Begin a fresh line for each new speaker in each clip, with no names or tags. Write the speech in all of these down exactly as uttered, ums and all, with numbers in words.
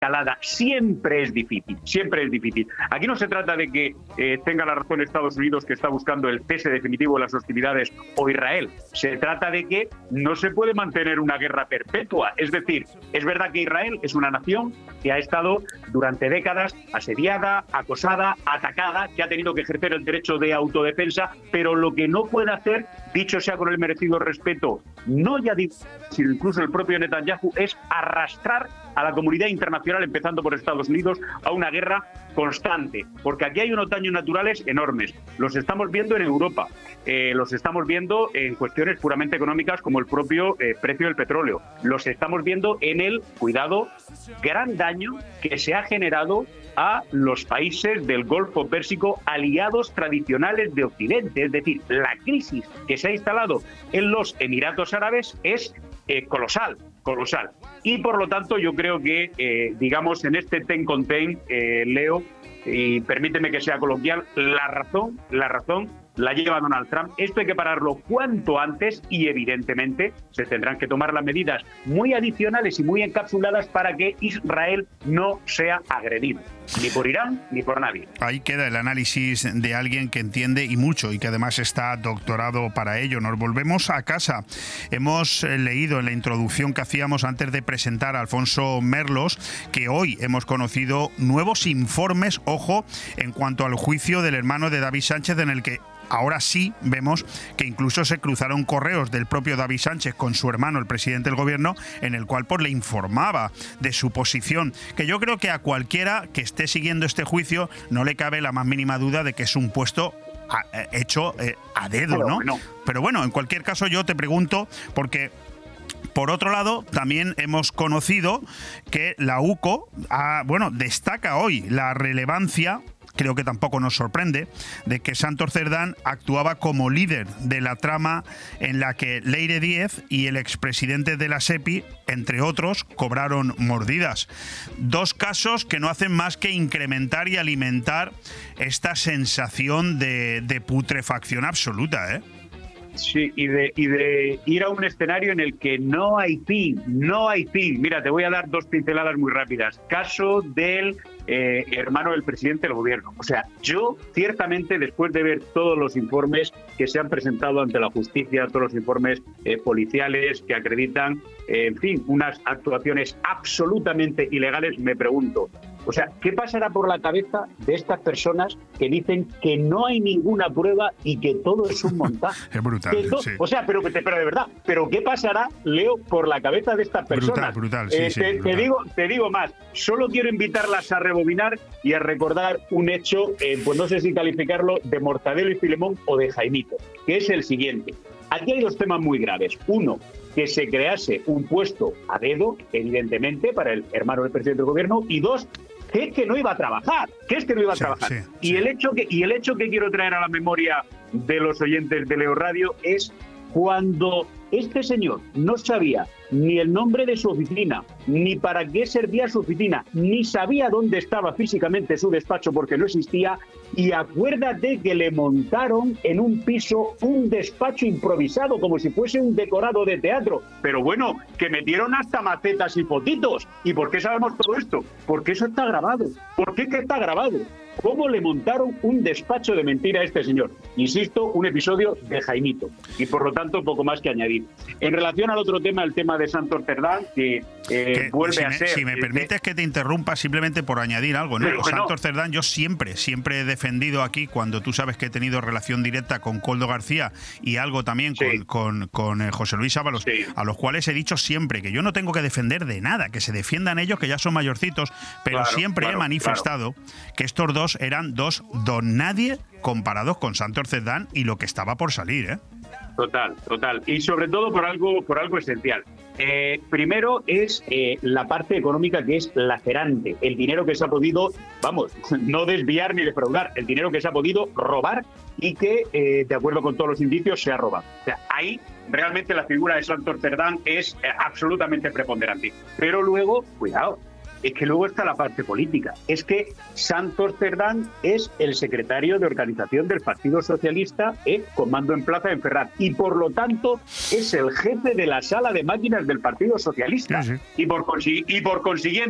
escalada siempre es difícil, siempre es difícil. Aquí no se trata de que eh, tenga la razón Estados Unidos, que está buscando el cese definitivo de las hostilidades, o Israel. Se trata de que no se puede mantener una guerra perpetua. Es decir, es verdad que Israel es una nación que ha estado durante décadas asediada, acosada, atacada, que ha tenido que ejercer el derecho de autodefensa, pero lo que no puede hacer, dicho sea con el merecido respeto, no ya digo, sino incluso el propio Netanyahu, es arrastrar a la comunidad internacional, empezando por Estados Unidos, a una guerra constante. Porque aquí hay unos daños naturales enormes. Los estamos viendo en Europa, eh, los estamos viendo en cuestiones puramente económicas como el propio eh, precio del petróleo. Los estamos viendo en el, cuidado, gran daño que se ha generado a los países del Golfo Pérsico, aliados tradicionales de Occidente. Es decir, la crisis que se ha instalado en los Emiratos Árabes es eh, colosal, colosal. Y por lo tanto yo creo que, eh, digamos, en este ten con ten, eh, Leo, y permíteme que sea coloquial, la razón, la razón la lleva Donald Trump. Esto hay que pararlo cuanto antes y evidentemente se tendrán que tomar las medidas muy adicionales y muy encapsuladas para que Israel no sea agredido, ni por Irán ni por nadie.
Ahí queda el análisis de alguien que entiende y mucho y que además está doctorado para ello. Nos volvemos a casa. Hemos leído en la introducción que hacíamos antes de presentar a Alfonso Merlos que hoy hemos conocido nuevos informes, ojo, en cuanto al juicio del hermano de David Sánchez, en el que ahora sí vemos que incluso se cruzaron correos del propio David Sánchez con su hermano, el presidente del gobierno, en el cual pues le informaba de su posición, que yo creo que a cualquiera que esté siguiendo este juicio no le cabe la más mínima duda de que es un puesto a, hecho eh, a dedo, ¿no?
Pero, no.
Pero bueno, en cualquier caso yo te pregunto, porque por otro lado, también hemos conocido que la U C O, ha, bueno, destaca hoy la relevancia, creo que tampoco nos sorprende, de que Santos Cerdán actuaba como líder de la trama en la que Leire Díez y el expresidente de la SEPI, entre otros, cobraron mordidas. Dos casos que no hacen más que incrementar y alimentar esta sensación de, de putrefacción absoluta, ¿eh?
Sí, y de, y de ir a un escenario en el que no hay fin, no hay fin. Mira, te voy a dar dos pinceladas muy rápidas. Caso del eh, hermano del presidente del gobierno. O sea, yo ciertamente, después de ver todos los informes que se han presentado ante la justicia, todos los informes eh, policiales que acreditan, eh, en fin, unas actuaciones absolutamente ilegales, me pregunto, o sea, ¿qué pasará por la cabeza de estas personas que dicen que no hay ninguna prueba y que todo es un montaje?
Es brutal,
to-
sí.
O sea, pero, pero de verdad, ¿pero qué pasará, Leo, por la cabeza de estas personas?
Brutal, brutal, sí,
eh,
sí,
te,
brutal.
te digo, te digo más, solo quiero invitarlas a rebobinar y a recordar un hecho, eh, pues no sé si calificarlo de Mortadelo y Filemón o de Jaimito, que es el siguiente. Aquí hay dos temas muy graves. Uno, que se crease un puesto a dedo, evidentemente, para el hermano del presidente del gobierno, y dos, que es que no iba a trabajar, que es que no iba a
Sí,
trabajar.
sí,
y,
sí.
El hecho que, y el hecho que quiero traer a la memoria de los oyentes de Leo Radio es cuando este señor no sabía ni el nombre de su oficina, ni para qué servía su oficina, ni sabía dónde estaba físicamente su despacho porque no existía, y acuérdate que le montaron en un piso un despacho improvisado como si fuese un decorado de teatro. Pero bueno, que metieron hasta macetas y fotitos. ¿Y por qué sabemos todo esto? Porque eso está grabado. ¿Por qué que está grabado? ¿Cómo le montaron un despacho de mentira a este señor? Insisto, un episodio de Jaimito. Y por lo tanto, poco más que añadir. En relación al otro tema, el tema de Santos Cerdán, que, eh,
Que,
vuelve
si
a
me,
ser...
Si me
eh,
permites que te interrumpa simplemente por añadir algo, ¿no?
Pero, bueno.
Santos Cerdán, yo siempre, siempre he defendido aquí, cuando tú sabes que he tenido relación directa con Koldo García y algo también
Sí.
con, con, con eh, José Luis Ábalos,
Sí.
a los cuales he dicho siempre que yo no tengo que defender de nada, que se defiendan ellos, que ya son mayorcitos, pero
Claro,
siempre
claro,
he manifestado que estos dos eran dos don nadie comparados con Santos Cerdán y lo que estaba por salir, ¿eh?
Total, total. Y sobre todo por algo, por algo esencial. Eh, primero es eh, la parte económica, que es lacerante. El dinero que se ha podido, vamos, no desviar ni defraudar. El dinero que se ha podido robar y que, eh, de acuerdo con todos los indicios, se ha robado. O sea, ahí realmente la figura de Santos Cerdán es eh, absolutamente preponderante. Pero luego, cuidado, es que luego está la parte política. Es que Santos Cerdán es el secretario de organización del Partido Socialista, eh, con mando en plaza en Ferraz, y por lo tanto es el jefe de la sala de máquinas del Partido Socialista.
Sí, sí.
Y, por consi- y por consiguiente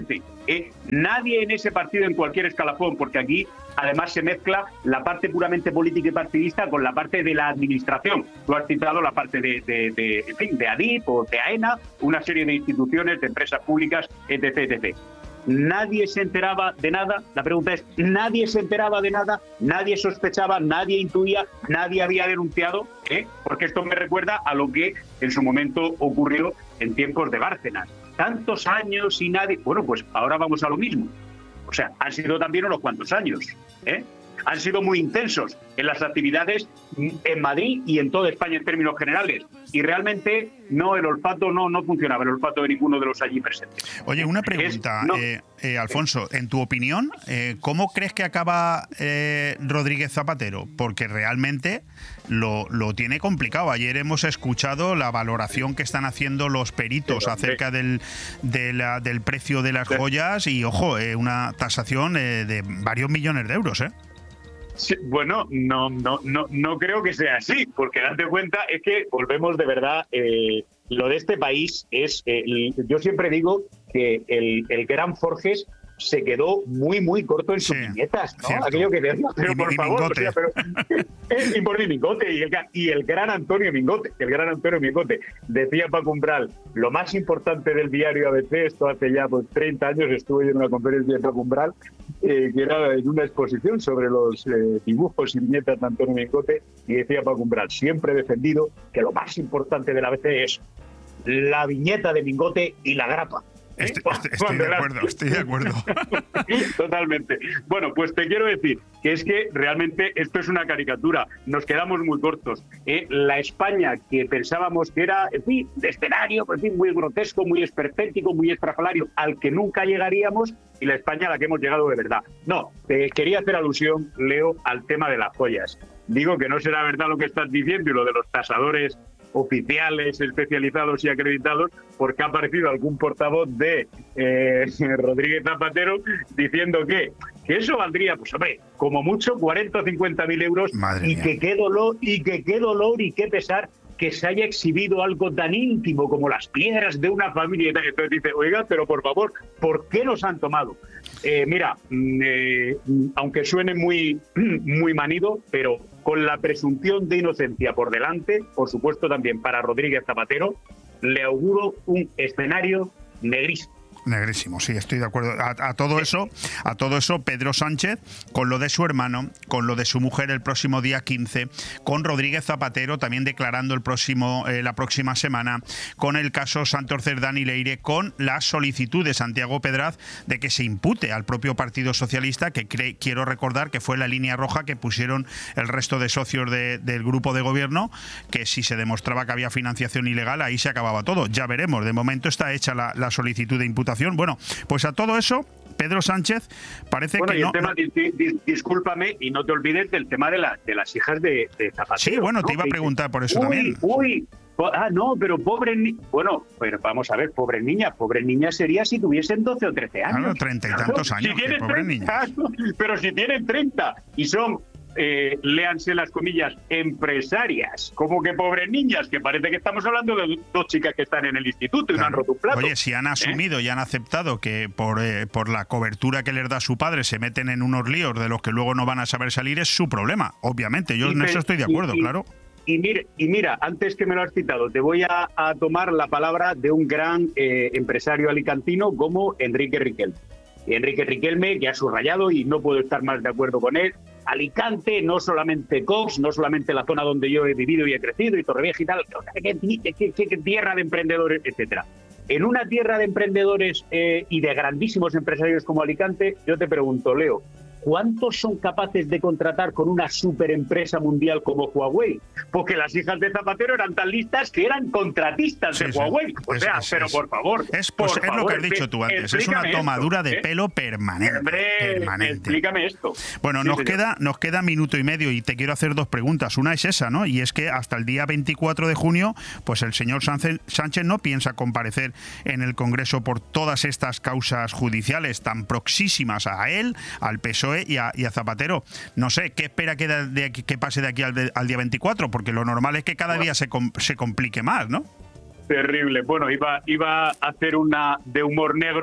¿eh? Nadie en ese partido, en cualquier escalafón, porque aquí además se mezcla la parte puramente política y partidista con la parte de la administración. Tú has citado la parte de, de, de, en fin, de ADIP o de AENA, una serie de instituciones, de empresas públicas, etc, etcétera. Nadie se enteraba de nada. La pregunta es, ¿nadie se enteraba de nada? ¿Nadie sospechaba? ¿Nadie intuía? ¿Nadie había denunciado? ¿Eh? Porque esto me recuerda a lo que en su momento ocurrió en tiempos de Bárcenas. Tantos años y nadie... Bueno, pues ahora vamos a lo mismo. O sea, han sido también unos cuantos años, ¿eh? Han sido muy intensos en las actividades en Madrid y en toda España en términos generales. Y realmente no, el olfato no, no funcionaba, el olfato de ninguno de los allí presentes.
Oye, una pregunta, es, no, eh, eh, Alfonso, en tu opinión, eh, ¿cómo crees que acaba eh, Rodríguez Zapatero? Porque realmente lo, lo tiene complicado. Ayer hemos escuchado la valoración que están haciendo los peritos sí, acerca sí. del, de la, del precio de las sí. joyas y, ojo, eh, una tasación eh, de varios millones de euros, ¿eh?
Sí, bueno, no, no, no, no creo que sea así, porque date cuenta, es que volvemos de verdad, eh, lo de este país es, eh, yo siempre digo que el, el gran Forges se quedó muy, muy corto en sus sí, viñetas, ¿no? Cierto. Aquello que decía, pero
y,
por
y
favor, o sea, pero, es, y por mi Mingote, y el, y el gran Antonio Mingote, el gran Antonio Mingote, decía Paco Umbral, lo más importante del diario A B C, esto hace ya pues, treinta años, estuve en una conferencia de Paco Umbral, eh, que era en una exposición sobre los eh, dibujos y viñetas de Antonio Mingote, y decía Paco Umbral, siempre he defendido que lo más importante del A B C es la viñeta de Mingote y la grapa.
Estoy, estoy, estoy de acuerdo, estoy de acuerdo.
Totalmente. Bueno, pues te quiero decir que es que realmente esto es una caricatura. Nos quedamos muy cortos. ¿eh? La España que pensábamos que era, en fin, de escenario, en fin, muy grotesco, muy esperpéntico, muy estrafalario, al que nunca llegaríamos, y la España a la que hemos llegado de verdad. No, te quería hacer alusión, Leo, al tema de las joyas. Digo que no será verdad lo que estás diciendo y lo de los tasadores oficiales, especializados y acreditados, porque ha aparecido algún portavoz de eh, Rodríguez Zapatero diciendo que, que eso valdría, pues hombre, como mucho cuarenta o cincuenta mil euros.
Madre
y
mía.
que qué dolor, y que qué dolor y qué pesar que se haya exhibido algo tan íntimo como las piedras de una familia. Entonces dice, oiga, pero por favor, ¿por qué nos han tomado? Eh, mira, eh, aunque suene muy, muy manido, pero con la presunción de inocencia por delante, por supuesto también para Rodríguez Zapatero, le auguro un escenario negrísimo.
Negrísimo, sí, estoy de acuerdo. A, a todo eso, a todo eso, Pedro Sánchez, con lo de su hermano, con lo de su mujer el próximo día quince, con Rodríguez Zapatero también declarando el próximo, eh, la próxima semana, con el caso Santos Cerdán y Leire, con la solicitud de Santiago Pedraz de que se impute al propio Partido Socialista, que cree, quiero recordar que fue la línea roja que pusieron el resto de socios de, del grupo de gobierno, que si se demostraba que había financiación ilegal, ahí se acababa todo. Ya veremos. De momento está hecha la, la solicitud de imputación. Bueno, pues a todo eso, Pedro Sánchez parece
bueno,
que
y el
no...
Tema, dis, dis, discúlpame, y no te olvides del tema de, la, de las hijas de, de Zapatero.
Sí, bueno,
¿no?
te iba a preguntar por eso
uy,
también.
Uy, ah, no, pero pobre ni... Bueno, pero vamos a ver, pobre niña, pobre niña sería si tuviesen doce o trece años.
Claro, treinta y tantos años,
si
que pobre niña.
Pero si tienen treinta y son... Eh, léanse las comillas, empresarias, como que pobres niñas, que parece que estamos hablando de dos chicas que están en el instituto y claro. no han roto un plato.
Oye, si han asumido ¿Eh? y han aceptado que por, eh, por la cobertura que les da su padre se meten en unos líos de los que luego no van a saber salir, es su problema, obviamente. Yo y en te, eso estoy de acuerdo,
y, y,
claro.
Y mira, y mira, antes que me lo has citado, te voy a, a tomar la palabra de un gran eh, empresario alicantino como Enrique Riquelme. Enrique Riquelme, que ha subrayado, y no puedo estar más de acuerdo con él, Alicante, no solamente Cox, no solamente la zona donde yo he vivido y he crecido, y Torrevieja y tal, que, que, que, que tierra de emprendedores, etcétera. En una tierra de emprendedores eh, y de grandísimos empresarios como Alicante, yo te pregunto, Leo, ¿cuántos son capaces de contratar con una superempresa mundial como Huawei? Porque las hijas de Zapatero eran tan listas que eran contratistas sí, de sí. Huawei. O sea, es, pero es, por favor.
Es, pues,
por
es
favor,
lo que has dicho tú antes. Es una tomadura esto, de ¿eh? pelo permanente,
Hombre,
permanente.
Explícame esto.
Bueno,
sí,
nos,
señor.
queda, nos queda minuto y medio y te quiero hacer dos preguntas. Una es esa, ¿no? Y es que hasta el día veinticuatro de junio, pues el señor Sánchez, Sánchez no piensa comparecer en el Congreso por todas estas causas judiciales tan proxísimas a él, al P S O E y a, y a Zapatero. No sé, ¿qué espera que, de, de, que pase de aquí al, de, al día veinticuatro? Porque lo normal es que cada día se, com, se complique más, ¿no?
Terrible. Bueno, iba, iba a hacer una de humor negro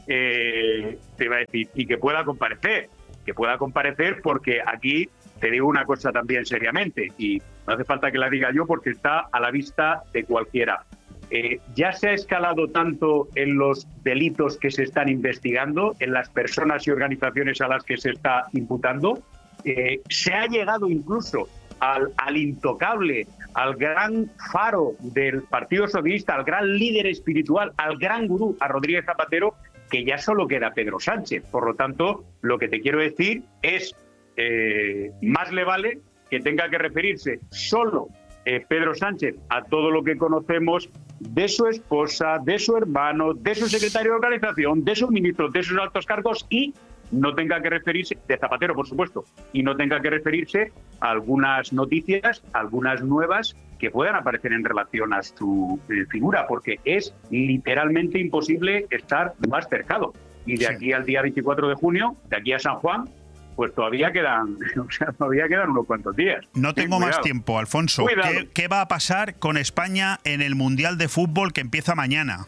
eh, te iba a decir, y que pueda comparecer, que pueda comparecer porque aquí te digo una cosa también seriamente, y no hace falta que la diga yo porque está a la vista de cualquiera. Eh, ya se ha escalado tanto en los delitos que se están investigando, en las personas y organizaciones a las que se está imputando, eh, se ha llegado incluso al, al intocable, al gran faro del Partido Socialista, al gran líder espiritual, al gran gurú, a Rodríguez Zapatero, que ya solo queda Pedro Sánchez. Por lo tanto, lo que te quiero decir es, eh, más le vale que tenga que referirse solo eh, Pedro Sánchez a todo lo que conocemos de su esposa, de su hermano, de su secretario de organización, de sus ministros, de sus altos cargos, y no tenga que referirse, de Zapatero por supuesto, y no tenga que referirse a algunas noticias, algunas nuevas que puedan aparecer en relación a su eh, figura, porque es literalmente imposible estar más cercado. Y de
Sí.
aquí al día veinticuatro de junio, de aquí a San Juan, pues todavía quedan, o sea, todavía quedan unos cuantos días.
No tengo
Ten
más
cuidado.
tiempo, Alfonso.
Cuidado.
¿Qué, qué va a pasar con España en el Mundial de Fútbol que empieza mañana?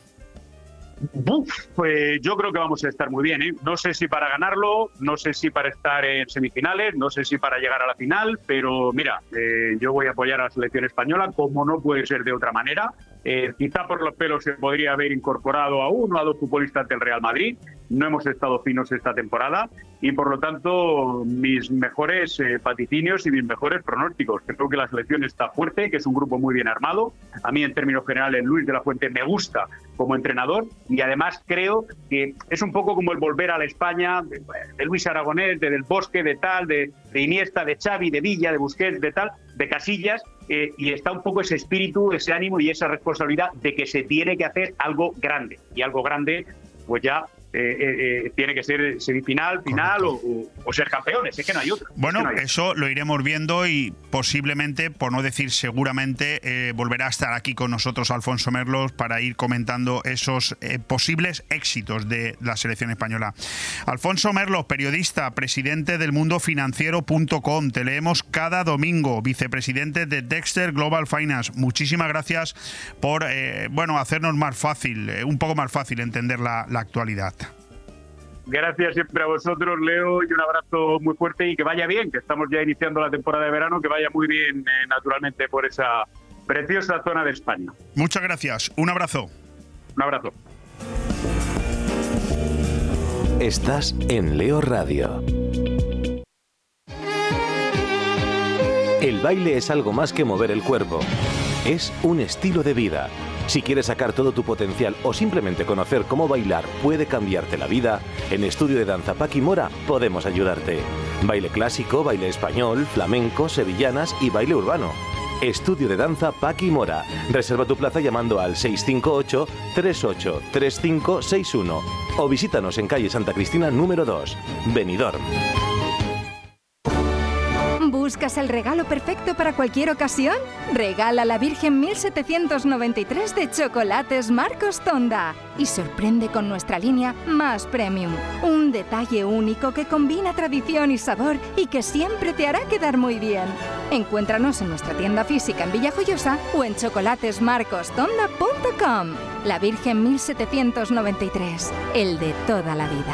Uf, pues yo creo que vamos a estar muy bien, ¿eh? No sé si para ganarlo, no sé si para estar en semifinales, no sé si para llegar a la final, pero mira, eh, yo voy a apoyar a la selección española como no puede ser de otra manera. Eh, quizá por los pelos se podría haber incorporado a uno o a dos futbolistas del Real Madrid. No hemos estado finos esta temporada y por lo tanto mis mejores eh, vaticinios y mis mejores pronósticos. Creo que la selección está fuerte, que es un grupo muy bien armado. A mí en términos generales Luis de la Fuente me gusta como entrenador y además creo que es un poco como el volver a la España de, de Luis Aragonés, de Del Bosque, de tal, de, de Iniesta, de Xavi, de Villa, de Busquets, de tal, de Casillas. Eh, y está un poco ese espíritu, ese ánimo y esa responsabilidad de que se tiene que hacer algo grande. Y algo grande, pues ya eh, eh, eh, tiene que ser semifinal, final o, o, o ser campeones. Es que no hay otro.
Bueno,
es que no hay
eso lo iremos viendo y posiblemente, por no decir seguramente, eh, volverá a estar aquí con nosotros Alfonso Merlos para ir comentando esos eh, posibles éxitos de la selección española. Alfonso Merlos, periodista, presidente del mundo financiero punto com. Te leemos cada domingo, vicepresidente de Dexter Global Finance. Muchísimas gracias por eh, bueno, hacernos más fácil, eh, un poco más fácil entender la, la actualidad.
Gracias siempre a vosotros, Leo, y un abrazo muy fuerte y que vaya bien, que estamos ya iniciando la temporada de verano, que vaya muy bien eh, naturalmente por esa preciosa zona de España.
Muchas gracias, un abrazo.
Un abrazo.
Estás en Leo Radio. El baile es algo más que mover el cuerpo. Es un estilo de vida. Si quieres sacar todo tu potencial o simplemente conocer cómo bailar puede cambiarte la vida, en Estudio de Danza Paqui Mora podemos ayudarte. Baile clásico, baile español, flamenco, sevillanas y baile urbano. Estudio de Danza Paqui Mora. Reserva tu plaza llamando al seis cinco ocho, tres ocho tres cinco seis uno o visítanos en calle Santa Cristina número dos, Benidorm.
¿Buscas el regalo perfecto para cualquier ocasión? Regala la Virgen mil setecientos noventa y tres de Chocolates Marcos Tonda y sorprende con nuestra línea más premium. Un detalle único que combina tradición y sabor y que siempre te hará quedar muy bien. Encuéntranos en nuestra tienda física en Villajoyosa o en chocolates marcos tonda punto com. La Virgen mil setecientos noventa y tres, el de toda la vida.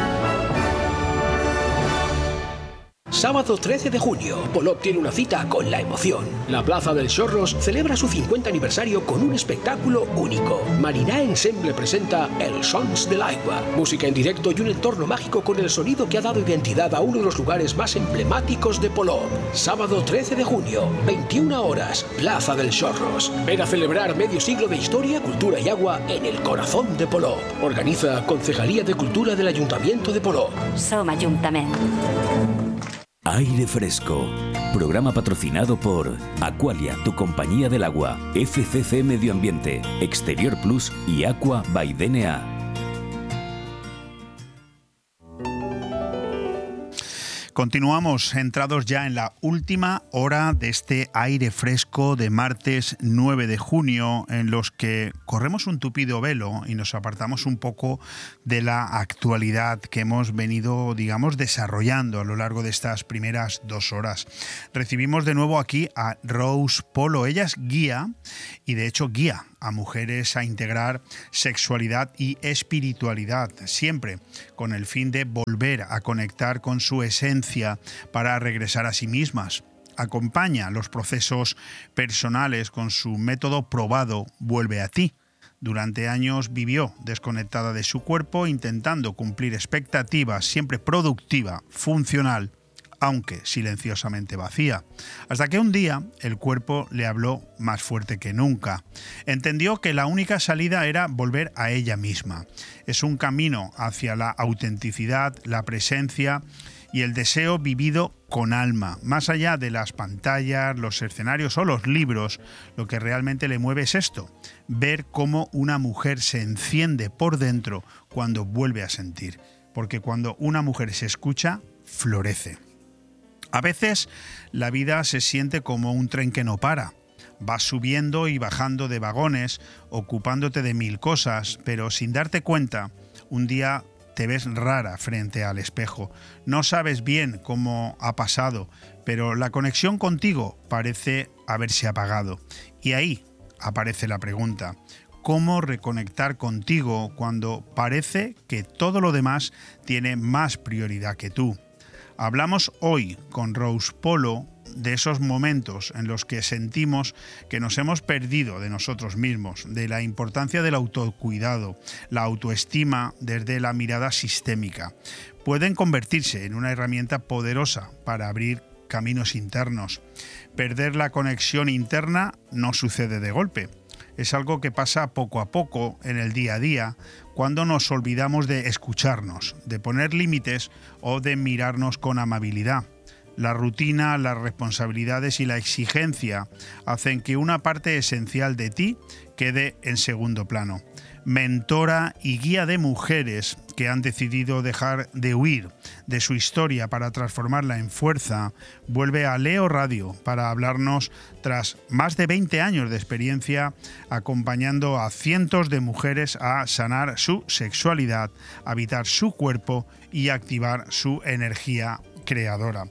Sábado trece de junio, Polop tiene una cita con la emoción. La Plaza del Xorros celebra su cincuenta aniversario con un espectáculo único. Marina Ensemble presenta El Sons del Agua, música en directo y un entorno mágico con el sonido que ha dado identidad a uno de los lugares más emblemáticos de Polop. Sábado trece de junio, veintiuna horas, Plaza del Xorros. Ven a celebrar medio siglo de historia, cultura y agua en el corazón de Polop. Organiza Concejalía de Cultura del Ayuntamiento de Polop.
Som Ajuntament.
Aire Fresco, programa patrocinado por Aqualia, tu compañía del agua, F C C Medio Ambiente, Exterior Plus y Aqua by D N A.
Continuamos entrados ya en la última hora de este aire fresco de martes nueve de junio, en los que corremos un tupido velo y nos apartamos un poco de la actualidad que hemos venido, digamos, desarrollando a lo largo de estas primeras dos horas. Recibimos de nuevo aquí a Rose Polo. Ella es guía y de hecho guía a mujeres a integrar sexualidad y espiritualidad, siempre con el fin de volver a conectar con su esencia para regresar a sí mismas. Acompaña los procesos personales con su método probado Vuelve a ti. Durante años vivió desconectada de su cuerpo, intentando cumplir expectativas, siempre productiva, funcional, aunque silenciosamente vacía, hasta que un día el cuerpo le habló más fuerte que nunca. Entendió que la única salida era volver a ella misma. Es un camino hacia la autenticidad, la presencia y el deseo vivido con alma. Más allá de las pantallas, los escenarios o los libros, lo que realmente le mueve es esto: ver cómo una mujer se enciende por dentro cuando vuelve a sentir. Porque cuando una mujer se escucha, florece. A veces la vida se siente como un tren que no para. Vas subiendo y bajando de vagones, ocupándote de mil cosas, pero sin darte cuenta, un día te ves rara frente al espejo. No sabes bien cómo ha pasado, pero la conexión contigo parece haberse apagado. Y ahí aparece la pregunta: ¿cómo reconectar contigo cuando parece que todo lo demás tiene más prioridad que tú? Hablamos hoy con Rose Polo de esos momentos en los que sentimos que nos hemos perdido de nosotros mismos, de la importancia del autocuidado, la autoestima desde la mirada sistémica. Pueden convertirse en una herramienta poderosa para abrir caminos internos. Perder la conexión interna no sucede de golpe. Es algo que pasa poco a poco en el día a día, cuando nos olvidamos de escucharnos, de poner límites o de mirarnos con amabilidad. La rutina, las responsabilidades y la exigencia hacen que una parte esencial de ti quede en segundo plano. Mentora y guía de mujeres que han decidido dejar de huir de su historia para transformarla en fuerza, vuelve a Leo Radio para hablarnos, tras más de veinte años de experiencia, acompañando a cientos de mujeres a sanar su sexualidad, habitar su cuerpo y activar su energía creadora.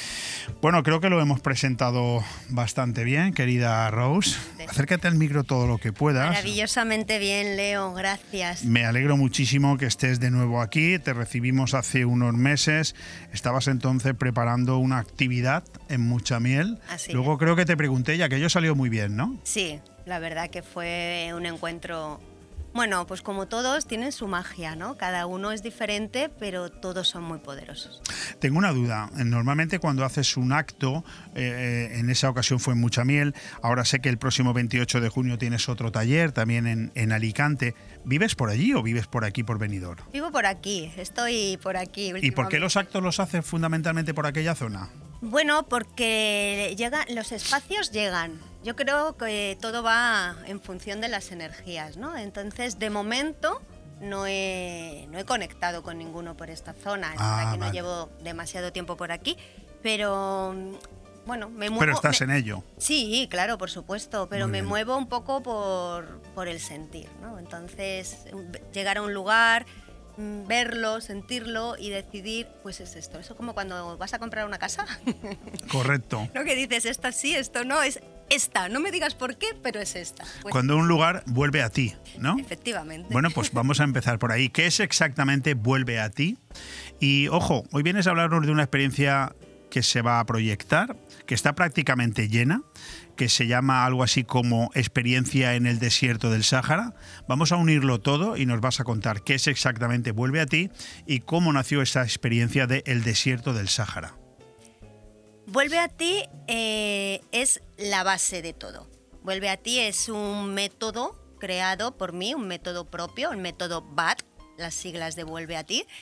Bueno, creo que lo hemos presentado bastante bien, querida Rose. Acércate al micro todo lo que puedas.
Maravillosamente bien, Leo, gracias.
Me alegro muchísimo que estés de nuevo aquí. Te recibimos hace unos meses. Estabas entonces preparando una actividad en Muchamiel.
Así
Luego
es.
creo que te pregunté y aquello salió muy bien, ¿no?
Sí, la verdad que fue un encuentro... Bueno, pues como todos tienen su magia, ¿no? Cada uno es diferente, pero todos son muy poderosos.
Tengo una duda. Normalmente cuando haces un acto, eh, en esa ocasión fue en Muchamiel, ahora sé que el próximo veintiocho de junio tienes otro taller también en, en Alicante. ¿Vives por allí o vives por aquí, por Benidorm?
Vivo por aquí, estoy por aquí.
¿Y por qué los actos los haces fundamentalmente por aquella zona?
Bueno, porque llegan, los espacios llegan. Yo creo que todo va en función de las energías, ¿no? Entonces, de momento, no he, no he conectado con ninguno por esta zona. Es
Ah,
verdad que
vale.
no llevo demasiado tiempo por aquí, pero bueno, me muevo...
Pero estás
me-
en ello.
Sí, claro, por supuesto, pero
Muy
me
bien.
muevo un poco por, por el sentir, ¿no? Entonces, llegar a un lugar, mm, verlo, sentirlo y decidir, pues es esto. Eso como cuando vas a comprar una casa,
Correcto.
¿no? Que dices, esta sí, esto no, es esta. No me digas por qué, pero es esta. Pues,
Cuando un lugar vuelve a ti, ¿no?
efectivamente.
Bueno, pues vamos a empezar por ahí. ¿Qué es exactamente Vuelve a ti? Y ojo, hoy vienes a hablarnos de una experiencia que se va a proyectar, que está prácticamente llena, que se llama algo así como Experiencia en el Desierto del Sáhara. Vamos a unirlo todo y nos vas a contar qué es exactamente Vuelve a ti y cómo nació esa experiencia de El Desierto del Sáhara.
Vuelve a ti eh, es la base de todo. Vuelve a ti es un método creado por mí, un método propio, el método B A T, las siglas de Vuelve a ti,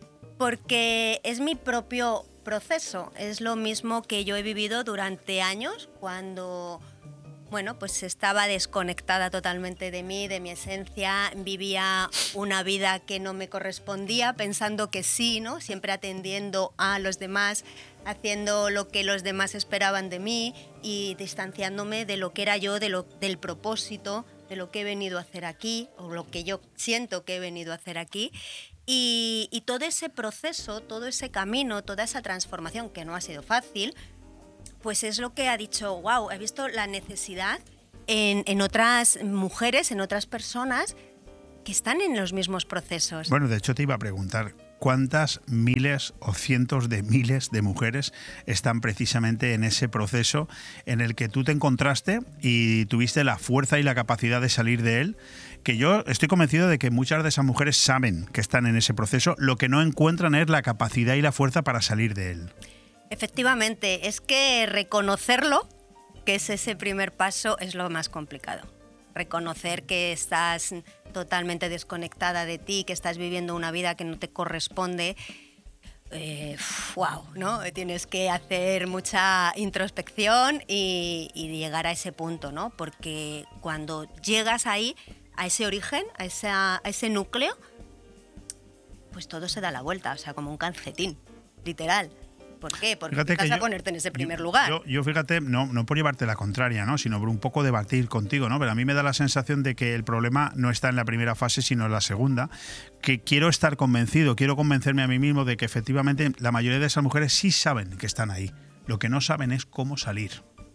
porque es mi propio proceso. Es lo mismo que yo he vivido durante años cuando bueno, pues estaba desconectada totalmente de mí, de mi esencia, vivía una vida que no me correspondía, pensando que sí, ¿no? Siempre atendiendo a los demás, haciendo lo que los demás esperaban de mí y distanciándome de lo que era yo, de lo, del propósito, de lo que he venido a hacer aquí, o lo que yo siento que he venido a hacer aquí. Y, y todo ese proceso, todo ese camino, toda esa transformación, que no ha sido fácil, pues es lo que ha dicho, wow, he visto la necesidad en, en otras mujeres, en otras personas que están en los mismos procesos.
Bueno, de hecho te iba a preguntar, ¿cuántas miles o cientos de miles de mujeres están precisamente en ese proceso en el que tú te encontraste y tuviste la fuerza y la capacidad de salir de él? Que yo estoy convencido de que muchas de esas mujeres saben que están en ese proceso, lo que no encuentran es la capacidad y la fuerza para salir de él.
Efectivamente, es que reconocerlo, que es ese primer paso, es lo más complicado. Reconocer que estás totalmente desconectada de ti, que estás viviendo una vida que no te corresponde, eh, wow, ¿no? Tienes que hacer mucha introspección y, y llegar a ese punto, ¿no? Porque cuando llegas ahí, a ese origen, a, esa, a ese núcleo, pues todo se da la vuelta, o sea, como un calcetín, literal. ¿Por qué? Porque
Fíjate
vas
que
a
yo-
ponerte en ese primer
yo,
lugar.
Yo, yo, fíjate, no, no por llevarte la contraria, ¿no? Sino por un poco debatir contigo, ¿no? Pero a mí me da la sensación de que el problema no está en la primera fase, sino en la segunda. Que quiero estar convencido, quiero convencerme a mí mismo de que efectivamente la mayoría de esas mujeres sí saben que están ahí. Lo que no saben es cómo salir.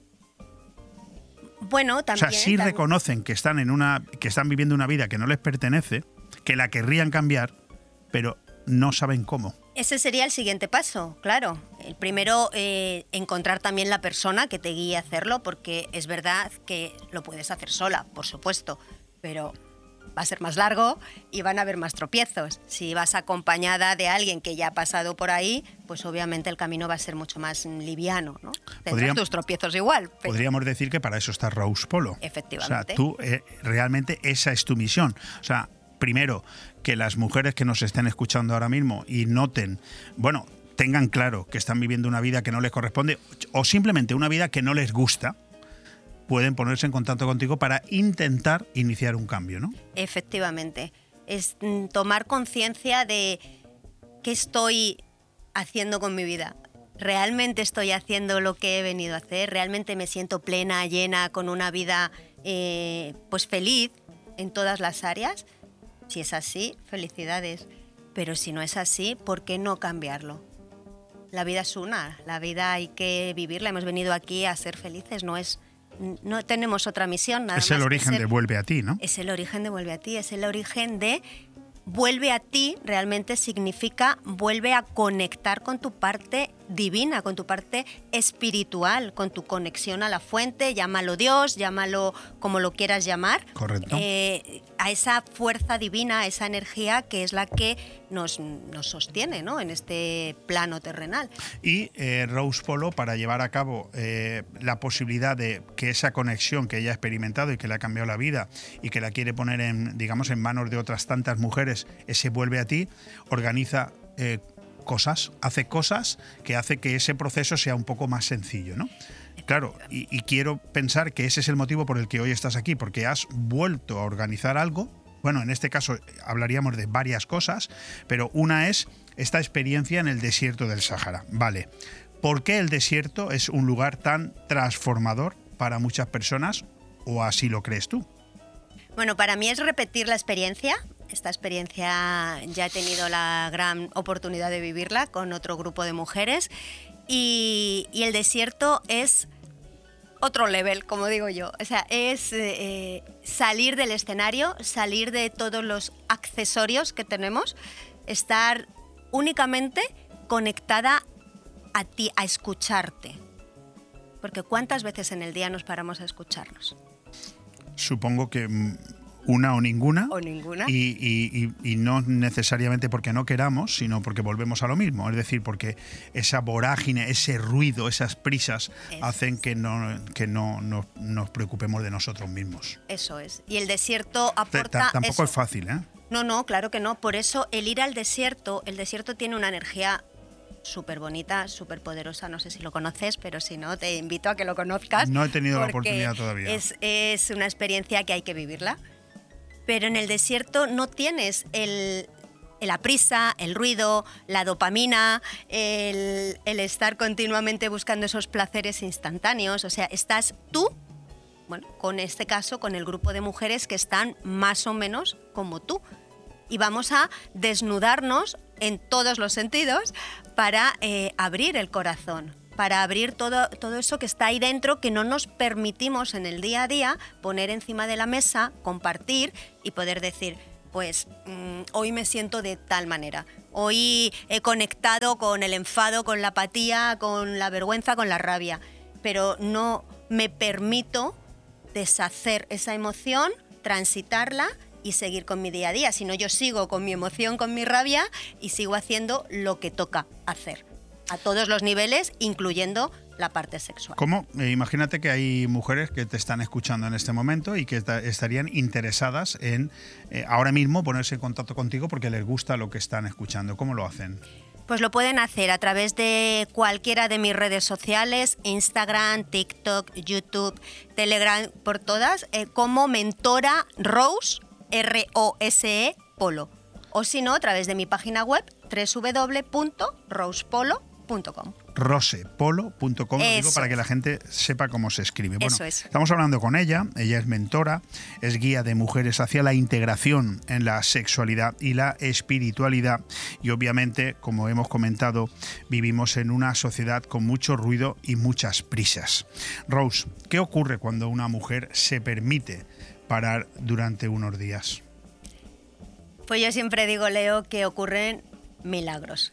Bueno,
O
también...
sea, sí
tam-
reconocen que están en una, que están viviendo una vida que no les pertenece, que la querrían cambiar, pero no saben cómo.
Ese sería el siguiente paso, claro. El primero, eh, encontrar también la persona que te guíe a hacerlo, porque es verdad que lo puedes hacer sola, por supuesto, pero va a ser más largo y van a haber más tropiezos. Si vas acompañada de alguien que ya ha pasado por ahí, pues obviamente el camino va a ser mucho más liviano, ¿no? Tendrás
Podrían-
tus tropiezos igual. pero-
Podríamos decir que para eso está Rose Polo.
Efectivamente.
O sea, tú eh, realmente esa es tu misión. O sea, primero, que las mujeres que nos estén escuchando ahora mismo y noten, bueno, tengan claro que están viviendo una vida que no les corresponde o simplemente una vida que no les gusta, pueden ponerse en contacto contigo para intentar iniciar un cambio, ¿no?
Efectivamente. Es mm, tomar conciencia de qué estoy haciendo con mi vida. ¿Realmente estoy haciendo lo que he venido a hacer? ¿Realmente me siento plena, llena, con una vida eh, pues feliz en todas las áreas? Si es así, felicidades. Pero si no es así, ¿por qué no cambiarlo? La vida es una, la vida hay que vivirla. Hemos venido aquí a ser felices, no es, no tenemos otra misión. Nada
Es el
más que
origen
ser-
de Vuelve a ti, ¿no?
es el origen de Vuelve a ti, es el origen de vuelve a ti, realmente significa vuelve a conectar con tu parte divina, con tu parte espiritual, con tu conexión a la fuente, llámalo Dios, llámalo como lo quieras llamar.
Correcto.
Eh, a esa fuerza divina, a esa energía que es la que nos, nos sostiene, ¿no? En este plano terrenal.
Y eh, Rose Polo, para llevar a cabo eh, la posibilidad de que esa conexión que ella ha experimentado y que le ha cambiado la vida y que la quiere poner en, digamos, en manos de otras tantas mujeres, ese Vuelve a ti, organiza eh, cosas, hace cosas que hace que ese proceso sea un poco más sencillo, ¿no? Claro, y, y quiero pensar que ese es el motivo por el que hoy estás aquí, porque has vuelto a organizar algo. Bueno, en este caso hablaríamos de varias cosas, pero una es esta experiencia en el desierto del Sáhara. Vale, ¿por qué el desierto es un lugar tan transformador para muchas personas, o así lo crees tú?
Bueno, para mí es repetir la experiencia. Esta experiencia ya he tenido la gran oportunidad de vivirla con otro grupo de mujeres y, y el desierto es otro level, como digo yo. O sea, es eh, salir del escenario, salir de todos los accesorios que tenemos, estar únicamente conectada a ti, a escucharte. Porque ¿cuántas veces en el día nos paramos a escucharnos?
Supongo que mm, una o ninguna.
O ninguna.
Y, y- y- y no necesariamente porque no queramos, sino porque volvemos a lo mismo. Es decir, porque esa vorágine, ese ruido, esas prisas
Eso
hacen que no, que no, no nos preocupemos de nosotros mismos.
Eso es. Y el desierto
T-
aporta
t- Tampoco
eso.
es fácil, ¿eh?
No, no, claro que no. Por eso el ir al desierto, el desierto tiene una energía súper bonita, súper poderosa. No sé si lo conoces, pero si no, te invito a que lo conozcas.
No he tenido la oportunidad todavía.
Es, es una experiencia que hay que vivirla. Pero en el desierto no tienes el, la prisa, el ruido, la dopamina, el, el estar continuamente buscando esos placeres instantáneos. O sea, estás tú, bueno, con este caso, con el grupo de mujeres que están más o menos como tú. Y vamos a desnudarnos en todos los sentidos para eh, abrir el corazón, para abrir todo, todo eso que está ahí dentro, que no nos permitimos en el día a día poner encima de la mesa, compartir y poder decir, pues mmm, hoy me siento de tal manera, hoy he conectado con el enfado, con la apatía, con la vergüenza, con la rabia, pero no me permito deshacer esa emoción, transitarla y seguir con mi día a día, sino yo sigo con mi emoción, con mi rabia y sigo haciendo lo que toca hacer, a todos los niveles, incluyendo la parte sexual.
¿Cómo? Eh, imagínate que hay mujeres que te están escuchando en este momento y que estarían interesadas en eh, ahora mismo ponerse en contacto contigo porque les gusta lo que están escuchando. ¿Cómo lo hacen?
Pues lo pueden hacer a través de cualquiera de mis redes sociales, Instagram, TikTok, YouTube, Telegram, por todas, eh, como Mentora Rose, R O S E, Polo. O si no, a través de mi página web, doble u doble u doble u punto rose polo punto com.
rosepolo punto com, lo digo para que la gente sepa cómo se escribe. Bueno,
Eso es.
Estamos hablando con ella, ella es mentora, es guía de mujeres hacia la integración en la sexualidad y la espiritualidad y obviamente, como hemos comentado, vivimos en una sociedad con mucho ruido y muchas prisas. Rose, ¿qué ocurre cuando una mujer se permite parar durante unos días?
Pues yo siempre digo, Leo, que ocurren milagros.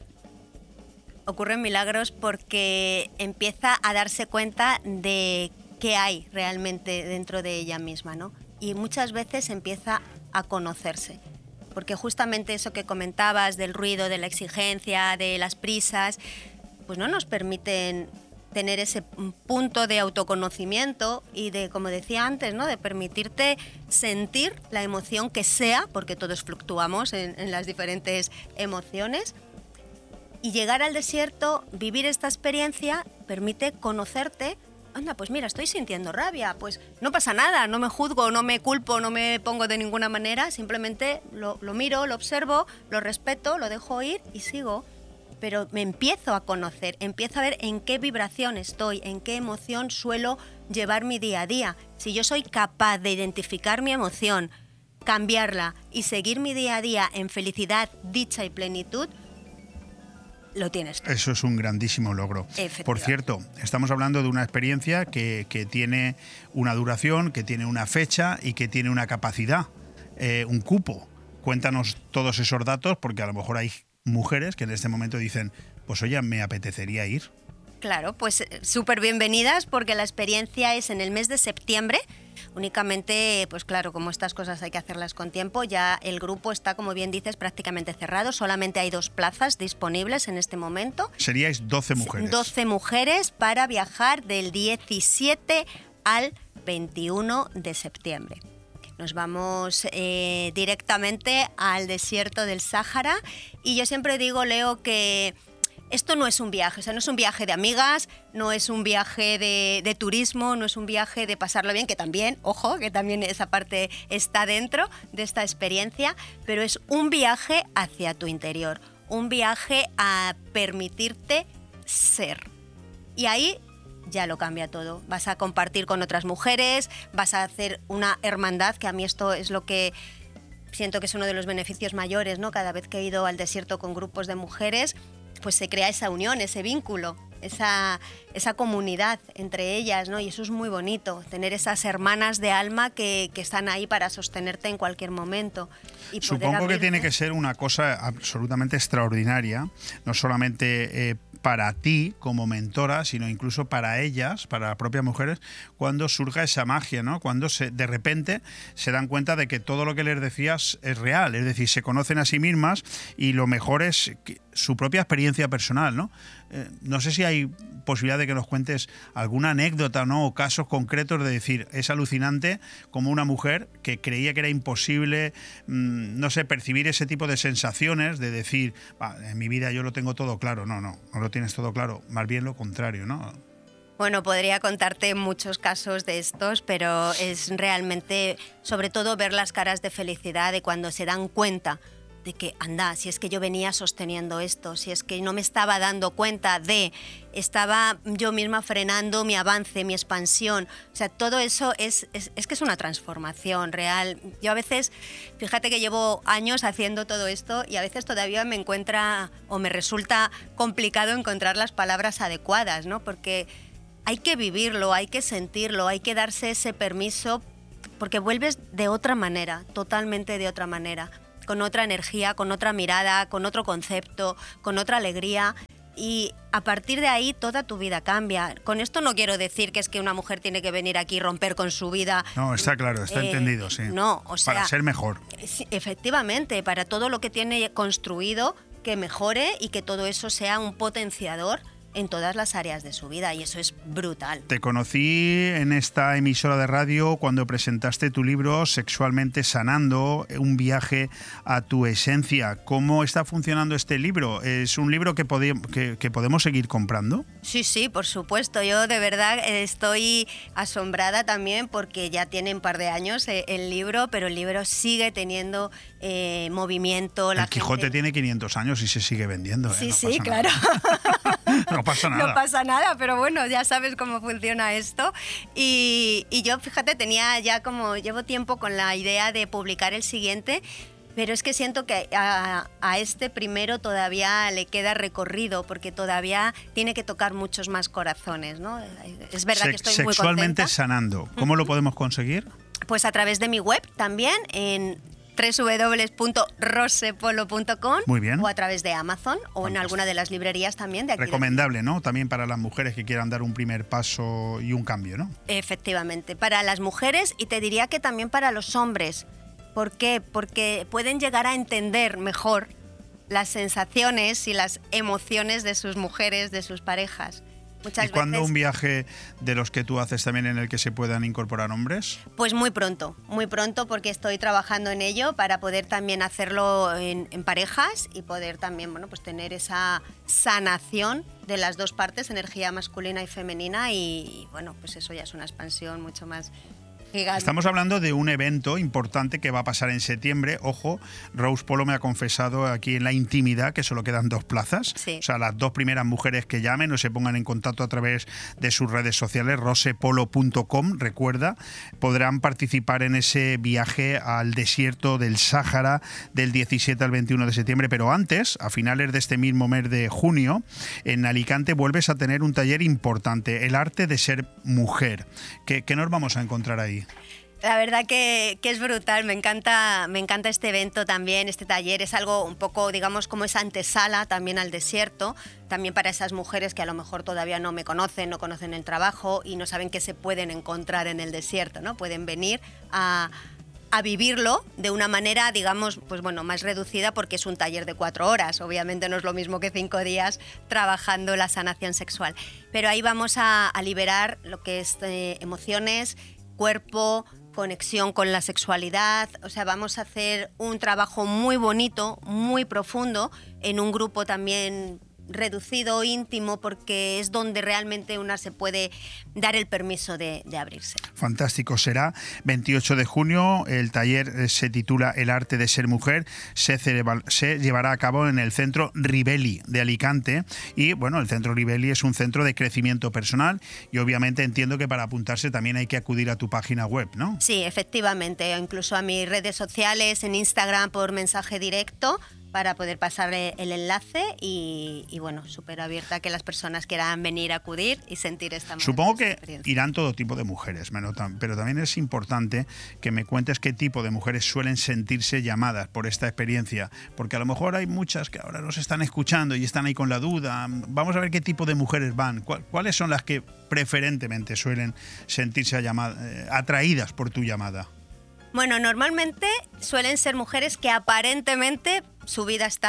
Ocurren milagros porque empieza a darse cuenta de qué hay realmente dentro de ella misma, ¿no? Y muchas veces empieza a conocerse. Porque justamente eso que comentabas del ruido, de la exigencia, de las prisas, pues no nos permiten tener ese punto de autoconocimiento y de, como decía antes, ¿no?, de permitirte sentir la emoción que sea, porque todos fluctuamos en, en las diferentes emociones. Y llegar al desierto, vivir esta experiencia, permite conocerte. Anda, pues mira, estoy sintiendo rabia, pues no pasa nada, no me juzgo, no me culpo, no me pongo de ninguna manera, simplemente lo, lo miro, lo observo, lo respeto, lo dejo ir y sigo. Pero me empiezo a conocer, empiezo a ver en qué vibración estoy, en qué emoción suelo llevar mi día a día. Si yo soy capaz de identificar mi emoción, cambiarla y seguir mi día a día en felicidad, dicha y plenitud, lo tienes tú.
Eso es un grandísimo logro. Por cierto, estamos hablando de una experiencia que, que tiene una duración, que tiene una fecha y que tiene una capacidad, eh, un cupo. Cuéntanos todos esos datos porque a lo mejor hay mujeres que en este momento dicen, pues oye, me apetecería ir.
Claro, pues súper bienvenidas porque la experiencia es en el mes de septiembre. Únicamente, pues claro, como estas cosas hay que hacerlas con tiempo, ya el grupo está, como bien dices, prácticamente cerrado. Solamente hay dos plazas disponibles en este momento.
Seríais doce mujeres.
doce mujeres para viajar del diecisiete al veintiuno de septiembre. Nos vamos eh, directamente al desierto del Sáhara y yo siempre digo, Leo, que esto no es un viaje, o sea, no es un viaje de amigas, no es un viaje de, de turismo, no es un viaje de pasarlo bien, que también, ojo, que también esa parte está dentro de esta experiencia, pero es un viaje hacia tu interior, un viaje a permitirte ser. Y ahí ya lo cambia todo. Vas a compartir con otras mujeres, vas a hacer una hermandad, que a mí esto es lo que siento que es uno de los beneficios mayores, ¿no? Cada vez que he ido al desierto con grupos de mujeres, pues se crea esa unión, ese vínculo, esa, esa comunidad entre ellas, ¿no? Y eso es muy bonito, tener esas hermanas de alma que, que están ahí para sostenerte en cualquier momento. Y
Supongo
poder
que tiene que ser una cosa absolutamente extraordinaria, no solamente eh, para ti como mentora, sino incluso para ellas, para las propias mujeres, cuando surja esa magia, ¿no? Cuando se, de repente se dan cuenta de que todo lo que les decías es real, es decir, se conocen a sí mismas y lo mejor es que su propia experiencia personal, ¿no? Eh, no sé si hay posibilidad de que nos cuentes alguna anécdota, ¿no? O casos concretos de decir, es alucinante como una mujer que creía que era imposible, mmm, no sé, percibir ese tipo de sensaciones, de decir, en mi vida yo lo tengo todo claro. No, no, no lo tienes todo claro, más bien lo contrario, ¿no?
Bueno, podría contarte muchos casos de estos, pero es realmente, sobre todo, ver las caras de felicidad de cuando se dan cuenta de que, anda, si es que yo venía sosteniendo esto, si es que no me estaba dando cuenta de, estaba yo misma frenando mi avance, mi expansión. O sea, todo eso es, es, es que es una transformación real. Yo a veces, fíjate que llevo años haciendo todo esto y a veces todavía me encuentra o me resulta complicado encontrar las palabras adecuadas, ¿no? Porque hay que vivirlo, hay que sentirlo, hay que darse ese permiso, porque vuelves de otra manera, totalmente de otra manera, con otra energía, con otra mirada, con otro concepto, con otra alegría, y a partir de ahí toda tu vida cambia. Con esto no quiero decir que es que una mujer tiene que venir aquí y romper con su vida.
No, está claro, está eh, entendido, sí.
No, o sea,
para ser mejor.
Sí, efectivamente, para todo lo que tiene construido, que mejore y que todo eso sea un potenciador en todas las áreas de su vida, y eso es brutal.
Te conocí en esta emisora de radio cuando presentaste tu libro Sexualmente Sanando, un viaje a tu esencia. ¿Cómo está funcionando este libro? ¿Es un libro que, pode- que, que podemos seguir comprando?
Sí, sí, por supuesto. Yo de verdad estoy asombrada también porque ya tiene un par de años el libro, pero el libro sigue teniendo eh, movimiento.
El
la
Quijote
gente...
tiene quinientos años y se sigue vendiendo.
Sí,
¿eh? No
sí,
pasa
claro.
No pasa nada.
No pasa nada, pero bueno, ya sabes cómo funciona esto. Y, y yo, fíjate, tenía ya como, llevo tiempo con la idea de publicar el siguiente, pero es que siento que a, a este primero todavía le queda recorrido, porque todavía tiene que tocar muchos más corazones, ¿no? Es verdad
Se-
que estoy muy contenta.
Sexualmente Sanando. ¿Cómo lo podemos conseguir?
Pues a través de mi web también, en doble u doble u doble u punto rosepolo punto com.
Muy bien.
O a través de Amazon o
Fantástico.
en alguna de las librerías también de aquí.
Recomendable, ¿no? También para las mujeres que quieran dar un primer paso y un cambio, ¿no?
Efectivamente, para las mujeres y te diría que también para los hombres. ¿Por qué? Porque pueden llegar a entender mejor las sensaciones y las emociones de sus mujeres, de sus parejas. Muchas
¿Y cuándo
veces,
un viaje de los que tú haces también en el que se puedan incorporar hombres?
Pues muy pronto, muy pronto, porque estoy trabajando en ello para poder también hacerlo en, en parejas y poder también, bueno, pues tener esa sanación de las dos partes, energía masculina y femenina, y, y bueno, pues eso ya es una expansión mucho más gigante.
Estamos hablando de un evento importante que va a pasar en septiembre. Ojo, Rose Polo me ha confesado aquí en la intimidad que solo quedan dos plazas.
Sí.
O sea, las dos primeras mujeres que llamen o se pongan en contacto a través de sus redes sociales, rosepolo punto com, recuerda, podrán participar en ese viaje al desierto del Sáhara del diecisiete al veintiuno de septiembre. Pero antes, a finales de este mismo mes de junio, en Alicante vuelves a tener un taller importante, el arte de ser mujer. ¿Qué, qué nos vamos a encontrar ahí?
La verdad que, que es brutal, me encanta, me encanta este evento también, este taller. Es algo un poco, digamos, como esa antesala también al desierto, también para esas mujeres que a lo mejor todavía no me conocen, no conocen el trabajo y no saben qué se pueden encontrar en el desierto, ¿no? Pueden venir a, a vivirlo de una manera, digamos, pues bueno, más reducida, porque es un taller de cuatro horas. Obviamente no es lo mismo que cinco días trabajando la sanación sexual. Pero ahí vamos a, a liberar lo que es eh, emociones, cuerpo, conexión con la sexualidad. O sea, vamos a hacer un trabajo muy bonito, muy profundo, en un grupo también reducido, íntimo, porque es donde realmente una se puede dar el permiso de, de abrirse.
Fantástico. Será veintiocho de junio. El taller se titula El arte de ser mujer. Se, celebra, se llevará a cabo en el Centro Rivelli de Alicante. Y bueno, el Centro Rivelli es un centro de crecimiento personal y obviamente entiendo que para apuntarse también hay que acudir a tu página web, ¿no?
Sí, efectivamente. O incluso a mis redes sociales, en Instagram por mensaje directo, para poder pasarle el enlace y, y bueno, súper abierta a que las personas quieran venir a acudir y sentir esta
Supongo que
experiencia.
Irán todo tipo de mujeres, me notan, pero también es importante que me cuentes qué tipo de mujeres suelen sentirse llamadas por esta experiencia, porque a lo mejor hay muchas que ahora nos están escuchando y están ahí con la duda. Vamos a ver qué tipo de mujeres van, cuáles son las que preferentemente suelen sentirse llamada, eh, atraídas por tu llamada.
Bueno, normalmente suelen ser mujeres que aparentemente su vida está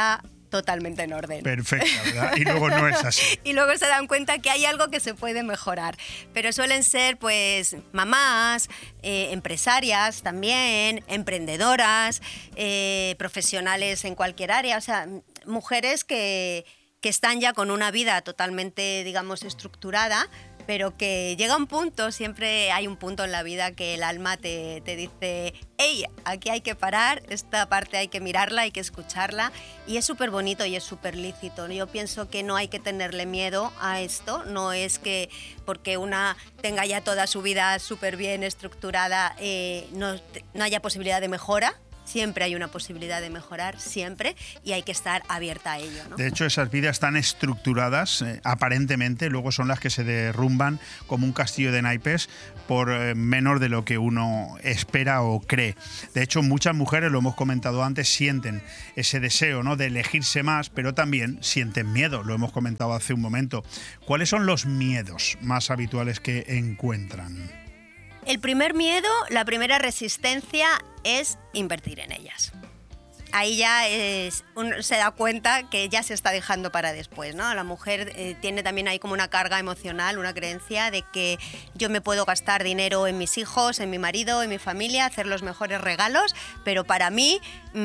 totalmente en orden.
Perfecta, ¿verdad? Y luego no es así.
Y luego se dan cuenta que hay algo que se puede mejorar. Pero suelen ser, pues, mamás, eh, empresarias también, emprendedoras, eh, profesionales en cualquier área, o sea, mujeres que, que están ya con una vida totalmente, digamos, estructurada, pero que llega un punto, siempre hay un punto en la vida que el alma te, te dice, hey, aquí hay que parar, esta parte hay que mirarla, hay que escucharla, y es súper bonito y es súper lícito. Yo pienso que no hay que tenerle miedo a esto, no es que porque una tenga ya toda su vida súper bien estructurada eh, no, no haya posibilidad de mejora. Siempre hay una posibilidad de mejorar, siempre, y hay que estar abierta a ello, ¿no?
De hecho, esas vidas tan estructuradas, eh, aparentemente, luego son las que se derrumban como un castillo de naipes por eh, menos de lo que uno espera o cree. De hecho, muchas mujeres, lo hemos comentado antes, sienten ese deseo, ¿no?, de elegirse más, pero también sienten miedo, lo hemos comentado hace un momento. ¿Cuáles son los miedos más habituales que encuentran?
El primer miedo, la primera resistencia es invertir en ellas. Ahí ya es, uno se da cuenta que ya se está dejando para después, ¿no? La mujer eh, tiene también ahí como una carga emocional, una creencia de que yo me puedo gastar dinero en mis hijos, en mi marido, en mi familia, hacer los mejores regalos, pero para mí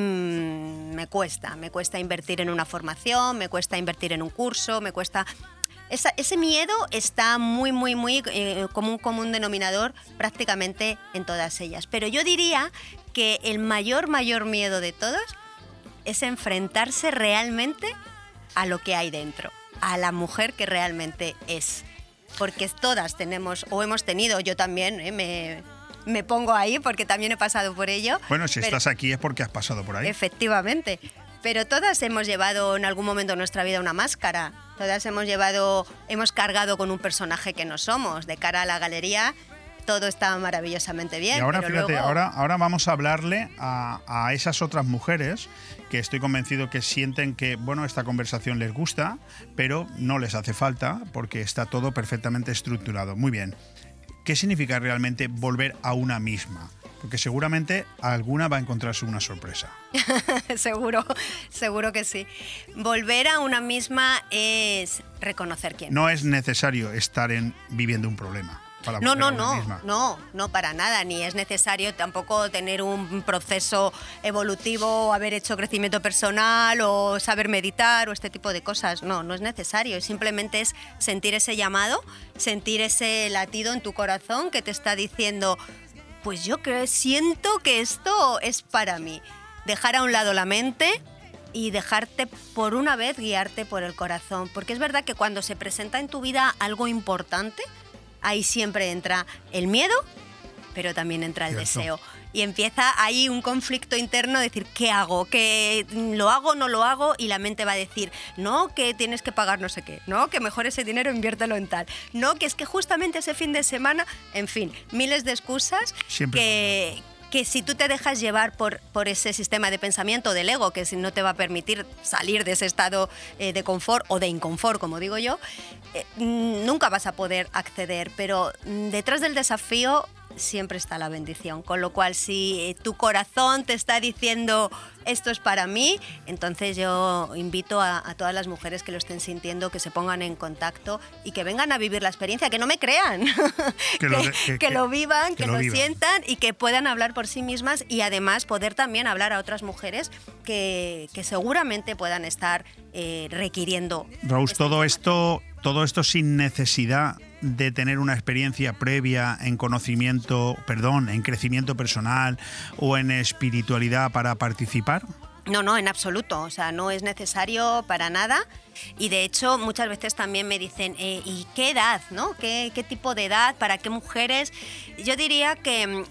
mmm, me cuesta, me cuesta invertir en una formación, me cuesta invertir en un curso, me cuesta... Esa, ese miedo está muy, muy, muy eh, como un común denominador prácticamente en todas ellas. Pero yo diría que el mayor, mayor miedo de todos es enfrentarse realmente a lo que hay dentro, a la mujer que realmente es. Porque todas tenemos, o hemos tenido, yo también eh, me, me pongo ahí porque también he pasado por ello.
Bueno, si
pero,
estás aquí es porque has pasado por ahí.
Efectivamente. Pero todas hemos llevado en algún momento de nuestra vida una máscara. Todas hemos llevado, hemos cargado con un personaje que no somos. De cara a la galería, todo está maravillosamente bien.
Y ahora,
pero
fíjate,
luego...
ahora, ahora vamos a hablarle a, a esas otras mujeres que estoy convencido que sienten que, bueno, esta conversación les gusta, pero no les hace falta porque está todo perfectamente estructurado. Muy bien. ¿Qué significa realmente volver a una misma? Porque seguramente alguna va a encontrarse una sorpresa.
seguro, seguro que sí. Volver a una misma es reconocer quién.
No es necesario estar en, viviendo un problema. Para
no, no,
a una
no,
misma.
no, no para nada. Ni es necesario tampoco tener un proceso evolutivo, haber hecho crecimiento personal o saber meditar o este tipo de cosas. No, no es necesario. Simplemente es sentir ese llamado, sentir ese latido en tu corazón que te está diciendo... Pues yo creo, siento que esto es para mí. Dejar a un lado la mente y dejarte por una vez guiarte por el corazón. Porque es verdad que cuando se presenta en tu vida algo importante, ahí siempre entra el miedo, pero también entra el
Cierto.
deseo. Y empieza ahí un conflicto interno, decir, ¿qué hago? ¿Qué, ¿Lo hago, no lo hago? Y la mente va a decir, no, que tienes que pagar no sé qué, no, que mejor ese dinero inviértelo en tal, no, que es que justamente ese fin de semana, en fin, miles de excusas
Siempre.
que... que si tú te dejas llevar por, por ese sistema de pensamiento del ego, que si no te va a permitir salir de ese estado eh, de confort o de inconfort, como digo yo, eh, nunca vas a poder acceder. Pero mm, detrás del desafío siempre está la bendición. Con lo cual, si eh, tu corazón te está diciendo esto es para mí, entonces yo invito a, a todas las mujeres que lo estén sintiendo, que se pongan en contacto y que vengan a vivir la experiencia, que no me crean, que,
Que lo de-
que,
que-
que lo vivan,
que
que,
lo
lo,
vivan.
sientan y que puedan hablar por sí mismas y además poder también hablar a otras mujeres que, que seguramente puedan estar eh, requiriendo.
Rose,
esta
todo
información.
esto, todo esto sin necesidad de tener una experiencia previa en conocimiento, perdón, en crecimiento personal o en espiritualidad para participar.
No, no, en absoluto. O sea, no es necesario para nada. Y de hecho, muchas veces también me dicen, eh, ¿y qué edad, no? ¿Qué, ¿Qué tipo de edad? ¿Para qué mujeres? Yo diría que mm,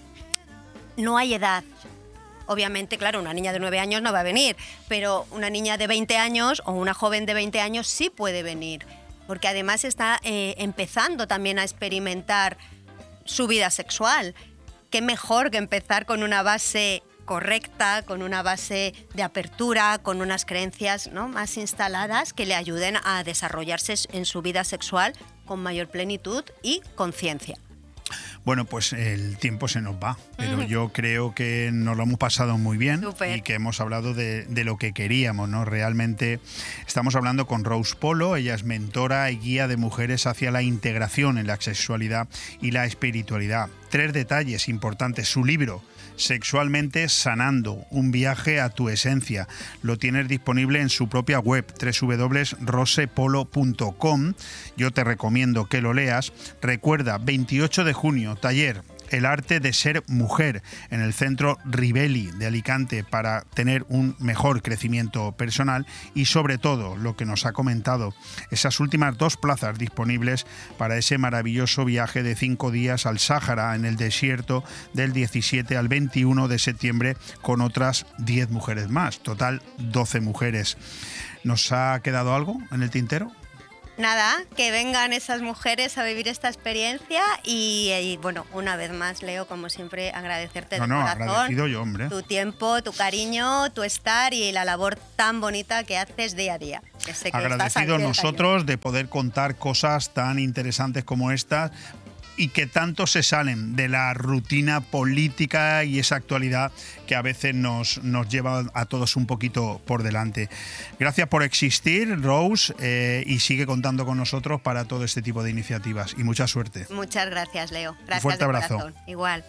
no hay edad. Obviamente, claro, una niña de nueve años no va a venir, pero una niña de veinte años o una joven de veinte años sí puede venir. Porque además está eh, empezando también a experimentar su vida sexual. Qué mejor que empezar con una base correcta, con una base de apertura, con unas creencias, ¿no?, más instaladas que le ayuden a desarrollarse en su vida sexual con mayor plenitud y conciencia.
Bueno, pues el tiempo se nos va, pero mm. yo creo que nos lo hemos pasado muy bien. Super. Y que hemos hablado de, de lo que queríamos, ¿no? Realmente estamos hablando con Rose Polo, ella es mentora y guía de mujeres hacia la integración en la sexualidad y la espiritualidad. Tres detalles importantes, su libro, Sexualmente Sanando, un viaje a tu esencia. Lo tienes disponible en su propia web, doble u doble u doble u punto rose polo punto com. Yo te recomiendo que lo leas. Recuerda, veintiocho de junio, taller El arte de ser mujer en el Centro Rivelli de Alicante para tener un mejor crecimiento personal y sobre todo, lo que nos ha comentado, esas últimas dos plazas disponibles para ese maravilloso viaje de cinco días al Sáhara en el desierto del diecisiete al veintiuno de septiembre con otras diez mujeres más, total doce mujeres. ¿Nos ha quedado algo en el tintero?
Nada, que vengan esas mujeres a vivir esta experiencia y, y bueno, una vez más, Leo, como siempre, agradecerte
no,
de
no,
corazón
agradecido yo, hombre.
tu tiempo, tu cariño, tu estar y la labor tan bonita que haces día a día. Que sé que
agradecidos nosotros de poder contar cosas tan interesantes como estas y que tanto se salen de la rutina política y esa actualidad que a veces nos, nos lleva a todos un poquito por delante. Gracias por existir, Rose, eh, y sigue contando con nosotros para todo este tipo de iniciativas. Y mucha suerte.
Muchas gracias, Leo. Gracias. Un
fuerte
de
abrazo.
Corazón. Igual.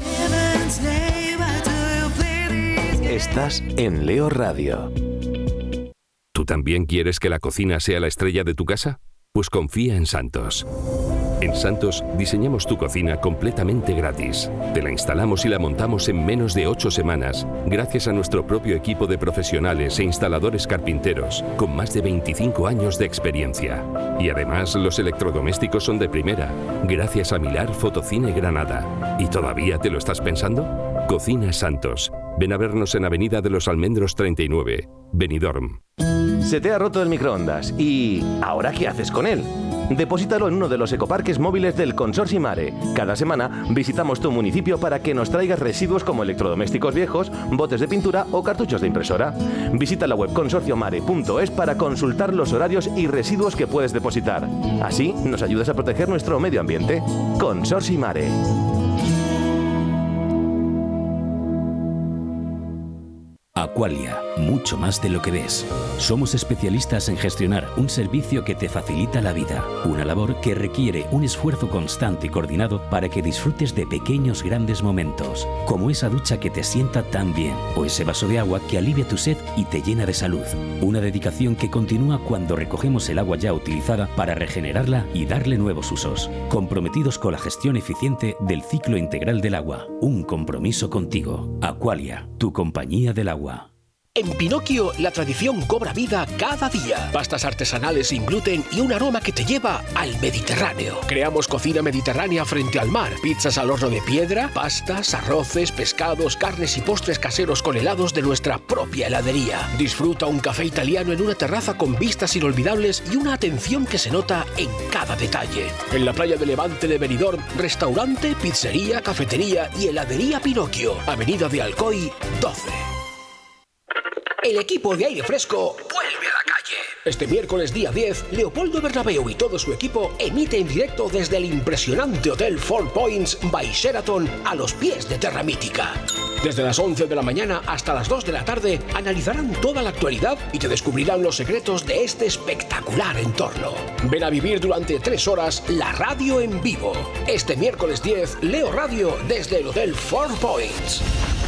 Estás en Leo Radio.
¿Tú también quieres que la cocina sea la estrella de tu casa? Pues confía en Santos. En Santos diseñamos tu cocina completamente gratis. Te la instalamos y la montamos en menos de ocho semanas, gracias a nuestro propio equipo de profesionales e instaladores carpinteros, con más de veinticinco años de experiencia. Y además los electrodomésticos son de primera, gracias a Milar Fotocine Granada. ¿Y todavía te lo estás pensando? Cocina Santos. Ven a vernos en Avenida de los Almendros treinta y nueve, Benidorm.
Se te ha roto el microondas y ¿ahora qué haces con él? Deposítalo en uno de los ecoparques móviles del Consorcio Mare. Cada semana visitamos tu municipio para que nos traigas residuos como electrodomésticos viejos, botes de pintura o cartuchos de impresora. Visita la web consorcio mare punto es para consultar los horarios y residuos que puedes depositar. Así nos ayudas a proteger nuestro medio ambiente. Consorcio Mare.
Aqualia, mucho más de lo que ves. Somos especialistas en gestionar un servicio que te facilita la vida, una labor que requiere un esfuerzo constante y coordinado para que disfrutes de pequeños grandes momentos, como esa ducha que te sienta tan bien, o ese vaso de agua que alivia tu sed y te llena de salud. Una dedicación que continúa cuando recogemos el agua ya utilizada para regenerarla y darle nuevos usos, comprometidos con la gestión eficiente del ciclo integral del agua. Un compromiso contigo. Aqualia, tu compañía del agua.
En Pinocchio, la tradición cobra vida cada día. Pastas artesanales sin gluten y un aroma que te lleva al Mediterráneo. Creamos cocina mediterránea frente al mar. Pizzas al horno de piedra, pastas, arroces, pescados, carnes y postres caseros con helados de nuestra propia heladería. Disfruta un café italiano en una terraza con vistas inolvidables y una atención que se nota en cada detalle. En la playa de Levante de Benidorm, restaurante, pizzería, cafetería y heladería Pinocchio. Avenida de Alcoy, doce. El equipo de Aire Fresco vuelve a la calle. Este miércoles día diez, Leopoldo Bernabéu y todo su equipo emite en directo desde el impresionante Hotel Four Points by Sheraton a los pies de Terra Mítica. Desde las once de la mañana hasta las dos de la tarde analizarán toda la actualidad y te descubrirán los secretos de este espectacular entorno. Ven a vivir durante tres horas la radio en vivo. Este miércoles diez, Leo Radio desde el Hotel Four Points.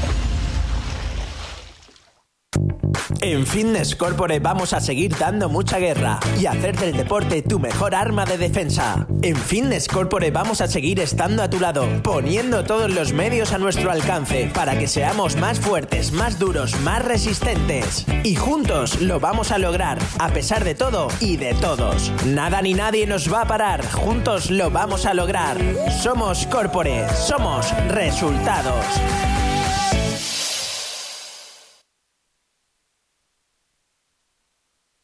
En Fitness Corporate vamos a seguir dando mucha guerra y hacer del deporte tu mejor arma de defensa. En Fitness Corporate vamos a seguir estando a tu lado, poniendo todos los medios a nuestro alcance para que seamos más fuertes, más duros, más resistentes. Y juntos lo vamos a lograr, a pesar de todo y de todos. Nada ni nadie nos va a parar, juntos lo vamos a lograr. Somos Corporate, somos resultados.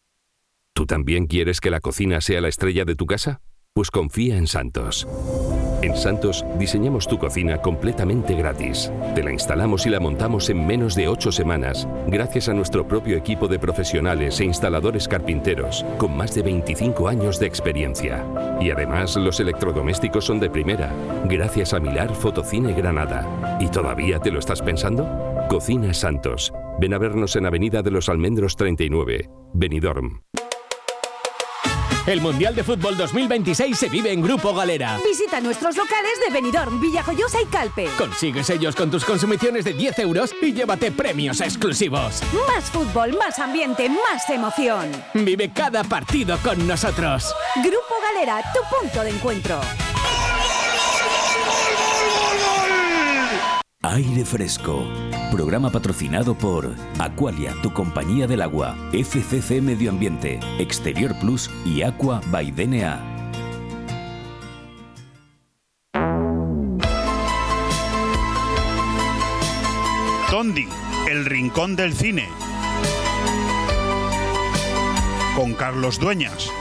¿Tú también quieres que la cocina sea la estrella de tu casa? Pues confía en Santos. En Santos diseñamos tu cocina completamente gratis. Te la instalamos y la montamos en menos de ocho semanas, gracias a nuestro propio equipo de profesionales e instaladores carpinteros, con más de veinticinco años de experiencia. Y además los electrodomésticos son de primera, gracias a Milar Fotocine Granada. ¿Y todavía te lo estás pensando? Cocina Santos. Ven a vernos en Avenida de los Almendros treinta y nueve, Benidorm.
El Mundial de Fútbol dos mil veintiséis se vive en Grupo Galera.
Visita nuestros locales de Benidorm, Villajoyosa y Calpe.
Consigue sellos con tus consumiciones de diez euros y llévate premios exclusivos.
Más fútbol, más ambiente, más emoción.
Vive cada partido con nosotros.
Grupo Galera, tu punto de encuentro.
Aire Fresco. Programa patrocinado por Aqualia, tu compañía del agua, F C C Medio Ambiente, Exterior Plus y Aqua by D N A.
Tondi, el rincón del cine. Con Carlos Dueñas.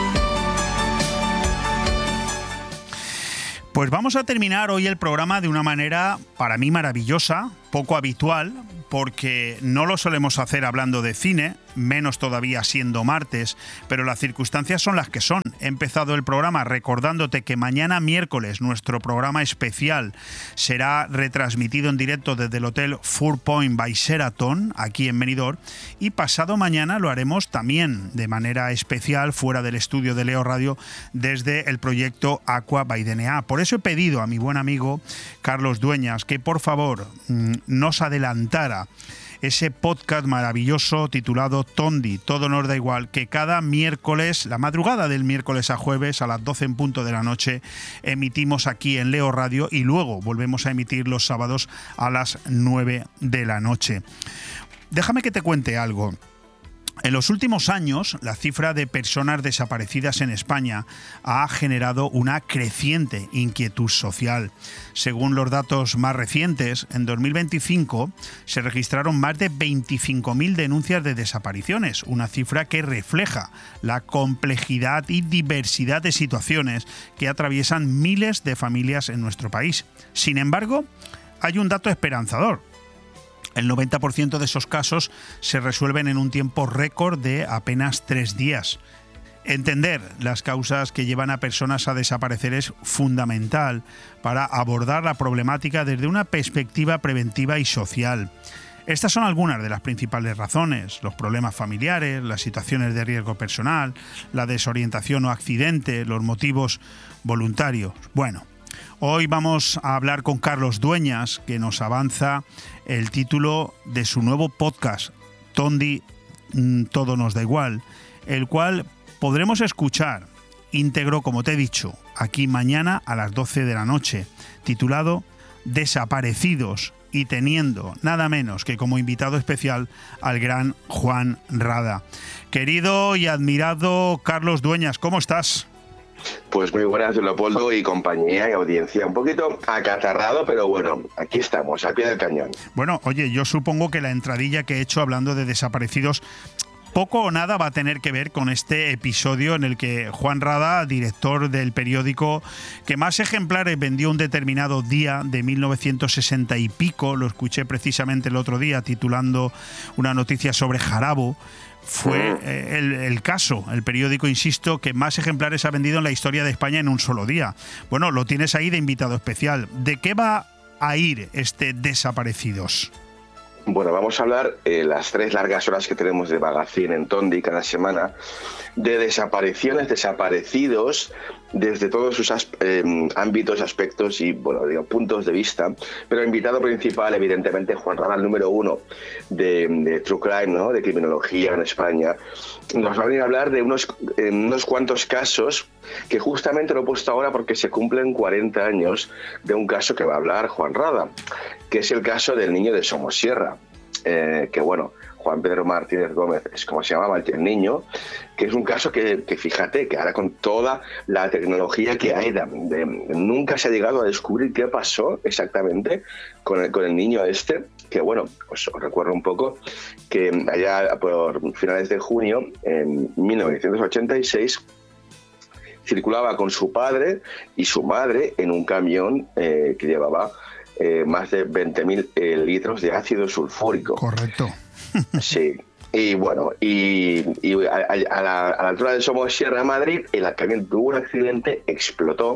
Pues vamos a terminar hoy el programa de una manera, para mí, maravillosa, poco habitual, porque no lo solemos hacer hablando de cine, menos todavía siendo martes, pero las circunstancias son las que son. He empezado el programa recordándote que mañana miércoles nuestro programa especial será retransmitido en directo desde el Hotel Four Point by Sheraton, aquí en Benidorm, y pasado mañana lo haremos también de manera especial fuera del estudio de Leo Radio desde el proyecto Aqua by D N A. Por eso he pedido a mi buen amigo Carlos Dueñas que por favor nos adelantara ese podcast maravilloso titulado Tondi, todo nos da igual, que cada miércoles, la madrugada del miércoles a jueves a las doce en punto de la noche, emitimos aquí en Leo Radio y luego volvemos a emitir los sábados a las nueve de la noche. Déjame que te cuente algo. En los últimos años, la cifra de personas desaparecidas en España ha generado una creciente inquietud social. Según los datos más recientes, en dos mil veinticinco se registraron más de veinticinco mil denuncias de desapariciones, una cifra que refleja la complejidad y diversidad de situaciones que atraviesan miles de familias en nuestro país. Sin embargo, hay un dato esperanzador. El noventa por ciento de esos casos se resuelven en un tiempo récord de apenas tres días. Entender las causas que llevan a personas a desaparecer es fundamental para abordar la problemática desde una perspectiva preventiva y social. Estas son algunas de las principales razones: los problemas familiares, las situaciones de riesgo personal, la desorientación o accidente, los motivos voluntarios. Bueno, hoy vamos a hablar con Carlos Dueñas, que nos avanza el título de su nuevo podcast, Tondi, todo nos da igual, el cual podremos escuchar íntegro, como te he dicho, aquí mañana a las doce de la noche, titulado Desaparecidos, y teniendo nada menos que como invitado especial al gran Juan Rada. Querido y admirado Carlos Dueñas, ¿cómo estás?
Pues muy buenas, Leopoldo y compañía y audiencia. Un poquito acatarrado, pero bueno, aquí estamos, al pie del cañón.
Bueno, oye, yo supongo que la entradilla que he hecho hablando de desaparecidos poco o nada va a tener que ver con este episodio en el que Juan Rada, director del periódico que más ejemplares vendió un determinado día de mil novecientos sesenta y pico, lo escuché precisamente el otro día titulando una noticia sobre Jarabo, fue eh, el, el caso, el periódico, insisto, que más ejemplares ha vendido en la historia de España en un solo día. Bueno, lo tienes ahí de invitado especial. ¿De qué va a ir este Desaparecidos?
Bueno, vamos a hablar eh, las tres largas horas que tenemos de magazine en Tondi cada semana de desapariciones, desaparecidos desde todos sus as- eh, ámbitos, aspectos y, bueno, digo, puntos de vista. Pero el invitado principal, evidentemente, Juan Rada, el número uno de, de True Crime, ¿no?, de criminología en España, nos va a venir a hablar de unos, eh, unos cuantos casos que justamente lo he puesto ahora porque se cumplen cuarenta años de un caso que va a hablar Juan Rada, que es el caso del niño de Somosierra, eh, que bueno, Juan Pedro Martínez Gómez es como se llamaba el niño, que es un caso que, que fíjate, que ahora con toda la tecnología que hay, de, de, nunca se ha llegado a descubrir qué pasó exactamente con el, con el niño este, que bueno, pues os recuerdo un poco que allá por finales de junio, en mil novecientos ochenta y seis, circulaba con su padre y su madre en un camión eh, que llevaba eh, más de veinte mil eh, litros de ácido sulfúrico.
Correcto.
Sí. Y bueno, y, y a, a, la, a la altura de Somosierra, Madrid, el camión tuvo un accidente, explotó.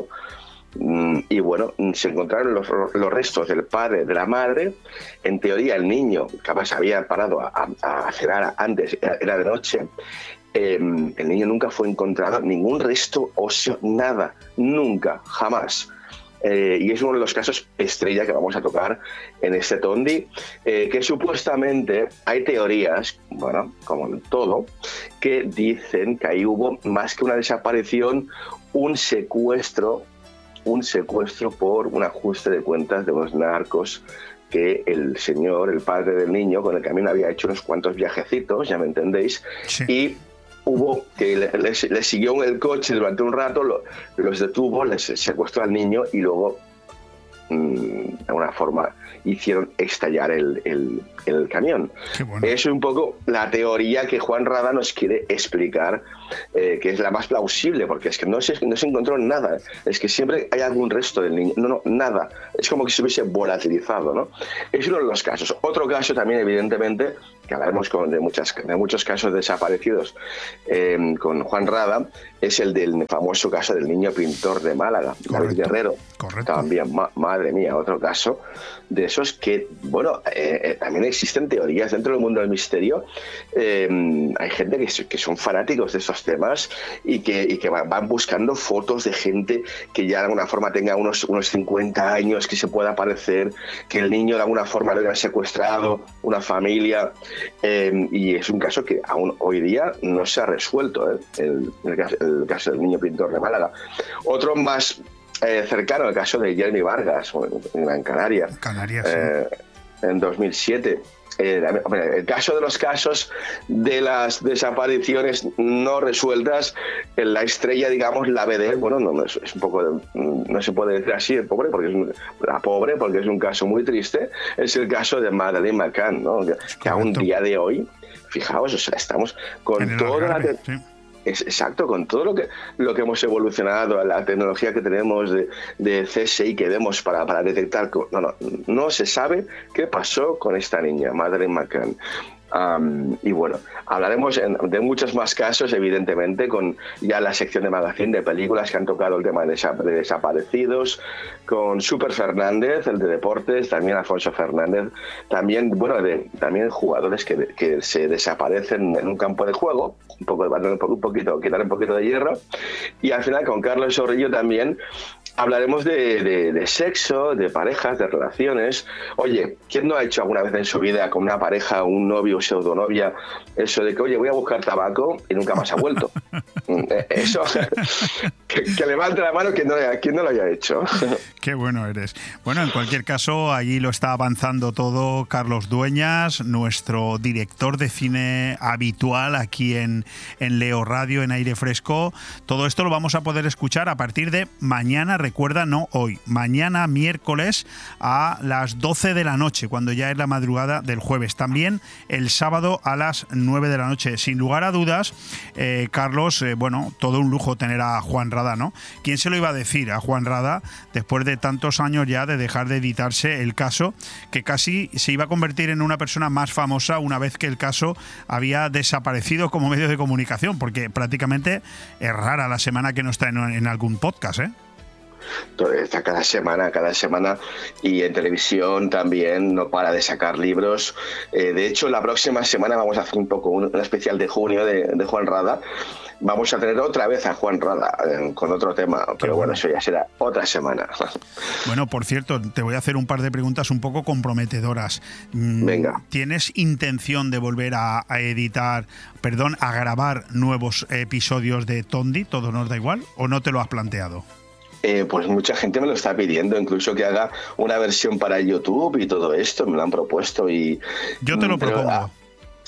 Y bueno, se encontraron los, los restos del padre, de la madre. En teoría el niño, capaz había parado a, a cenar antes, era, era de noche. Eh, el niño nunca fue encontrado, ningún resto óseo, nada, nunca, jamás. Eh, y es uno de los casos estrella que vamos a tocar en este Tondi, eh, que supuestamente hay teorías, bueno, como en todo, que dicen que ahí hubo más que una desaparición, un secuestro un secuestro por un ajuste de cuentas de los narcos, que el señor, el padre del niño, con el que a mí me había hecho unos cuantos viajecitos, ya me entendéis, sí. Y hubo que le, le, le siguió en el coche durante un rato, lo, los detuvo, les secuestró al niño y luego mmm, de alguna forma hicieron estallar el, el, el camión. Bueno. Es un poco la teoría que Juan Rada nos quiere explicar, eh, que es la más plausible, porque es que no se, no se encontró nada, es que siempre hay algún resto del niño, no, no, nada, es como que se hubiese volatilizado, ¿no? Es uno de los casos. Otro caso también, evidentemente, que hablaremos con, de, muchas, de muchos casos desaparecidos eh, con Juan Rada, es el del famoso caso del niño pintor de Málaga, David Guerrero.
Correcto.
También, ma madre mía, otro caso de esos que, bueno, eh, también existen teorías dentro del mundo del misterio. Eh, hay gente que, que son fanáticos de esos temas y que, y que van, van buscando fotos de gente que ya de alguna forma tenga unos, unos cincuenta años, que se pueda parecer, que el niño de alguna forma lo haya secuestrado, una familia. Eh, y es un caso que aún hoy día no se ha resuelto, ¿eh? el, el, caso, el caso del niño pintor de Málaga. Otro más eh, cercano, el caso de Jeremy Vargas en Gran Canaria,
Canarias,
eh,
sí.
en dos mil siete. Eh, el caso de los casos de las desapariciones no resueltas, en la estrella, digamos, la B D, bueno, no, no es, es un poco, no se puede decir así, el pobre, porque es un, la pobre, porque es un caso muy triste, es el caso de Madeleine McCann, ¿no? que, que a un día de hoy, fijaos, o sea, estamos con toda la... Sí. Es exacto, con todo lo que lo que hemos evolucionado, la tecnología que tenemos de, de C S I que vemos para, para detectar, no, no, no se sabe qué pasó con esta niña, Madeleine McCann. Um, y bueno, hablaremos en, de muchos más casos, evidentemente, con ya la sección de magazine de películas que han tocado el tema de, desa de desaparecidos, con Super Fernández, el de deportes, también Alfonso Fernández, también, bueno, de, también jugadores que, que se desaparecen en un campo de juego, un poco de un poquito, quitar un poquito de hierro, y al final con Carlos Sorrillo también hablaremos de, de, de sexo, de parejas, de relaciones. Oye, ¿quién no ha hecho alguna vez en su vida con una pareja, un novio o pseudonovia, eso de que, oye, voy a buscar tabaco y nunca más ha vuelto? Eso, que, que levante la mano quien no, quien no lo haya hecho.
Qué bueno eres. Bueno, en cualquier caso, allí lo está avanzando todo Carlos Dueñas, nuestro director de cine habitual aquí en, en Leo Radio, en Aire Fresco. Todo esto lo vamos a poder escuchar a partir de mañana. Recuerda, no hoy, mañana miércoles a las doce de la noche, cuando ya es la madrugada del jueves. También el sábado a las nueve de la noche. Sin lugar a dudas, eh, Carlos, eh, bueno, todo un lujo tener a Juan Rada, ¿no? ¿Quién se lo iba a decir a Juan Rada después de tantos años ya de dejar de editarse el caso, que casi se iba a convertir en una persona más famosa una vez que el caso había desaparecido como medio de comunicación? Porque prácticamente es rara la semana que no está en, en algún podcast, ¿eh?
Está cada semana, cada semana, y en televisión también no para de sacar libros. Eh, de hecho, la próxima semana vamos a hacer un poco un, un especial de junio de, de Juan Rada. Vamos a tener otra vez a Juan Rada eh, con otro tema, pero bueno, eso ya será otra semana.
Bueno, por cierto, te voy a hacer un par de preguntas un poco comprometedoras.
Venga.
¿Tienes intención de volver a, a editar, perdón, a grabar nuevos episodios de Tondi, Todo nos da igual, o no te lo has planteado?
Eh, pues mucha gente me lo está pidiendo, incluso que haga una versión para YouTube y todo esto, me lo han propuesto. Y
yo te lo
pero,
propongo.
Ah,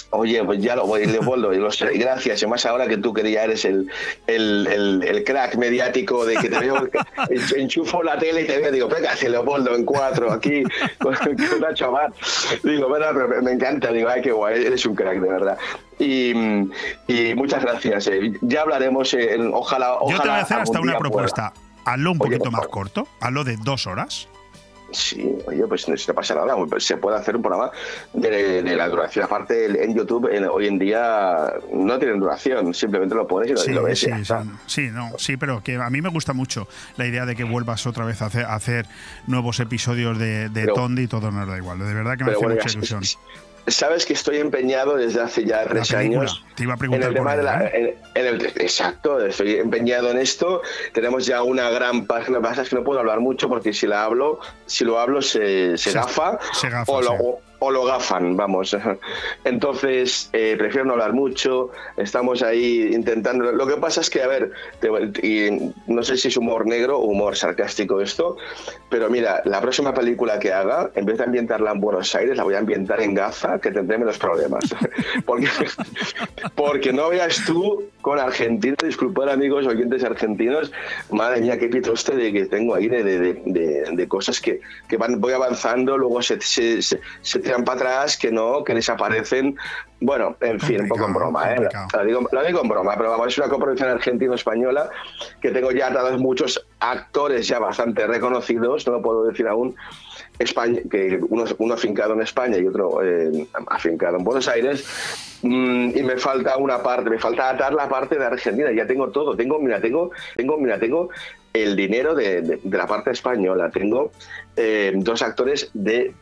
Oye, pues ya lo voy, Leopoldo, y lo sé, gracias, y más ahora que tú que ya eres el, el, el, el crack mediático de que te veo, enchufo la tele y te veo, digo, venga, Leopoldo en cuatro, aquí, con, con Nacho Abad. Digo, bueno, pero me encanta, digo, ay, qué guay, eres un crack, de verdad. Y, y muchas gracias, eh. ya hablaremos, eh, ojalá, ojalá.
Yo te voy a hacer hasta una propuesta, pueda. Hazlo un
Oye,
poquito más corto, hazlo de dos horas.
Sí, oye, pues no pasa nada, se puede hacer un programa de, de la duración. Aparte, en YouTube en, hoy en día no tienen duración, simplemente lo pones y lo,
sí,
y lo ves.
Sí, sí, sí, no, sí, pero que a mí me gusta mucho la idea de que vuelvas otra vez a hacer, a hacer nuevos episodios de, de pero, Tondi y todo nos da igual. De verdad que me hace bueno, mucha ilusión. Es,
Sabes que estoy empeñado desde hace ya tres años.
Te iba a preguntar
en el tema
por
de la,
¿eh?
en, en el, exacto, estoy empeñado en esto. Tenemos ya una gran página. Lo que pasa es que no puedo hablar mucho porque si la hablo, si lo hablo se, se, se gafa,
se gafa
o,
sí.
lo, o, o lo gafan, vamos. Entonces eh, prefiero no hablar mucho. Estamos ahí intentando. Lo que pasa es que, a ver, te, y no sé si es humor negro o humor sarcástico esto, pero mira, la próxima película que haga, en vez de ambientarla en Buenos Aires, la voy a ambientar en Gaza, que tendré menos problemas. porque, porque no veas tú con Argentina, disculpad amigos oyentes argentinos, madre mía, qué pitoste de que tengo ahí de, de, de, de cosas que, que van, voy avanzando, luego se, se, se, se tiran para atrás, que no, que desaparecen. Bueno, en fin, complicado, un poco en broma, ¿eh? Lo digo, lo digo en broma, pero vamos, es una coproducción argentino-española que tengo ya atados muchos actores ya bastante reconocidos, no lo puedo decir aún, España, que uno, uno afincado en España y otro eh, afincado en Buenos Aires, mm, y me falta una parte, me falta atar la parte de Argentina, ya tengo todo, tengo, mira, tengo, tengo, mira, tengo el dinero de, de, de la parte española, tengo eh, dos actores de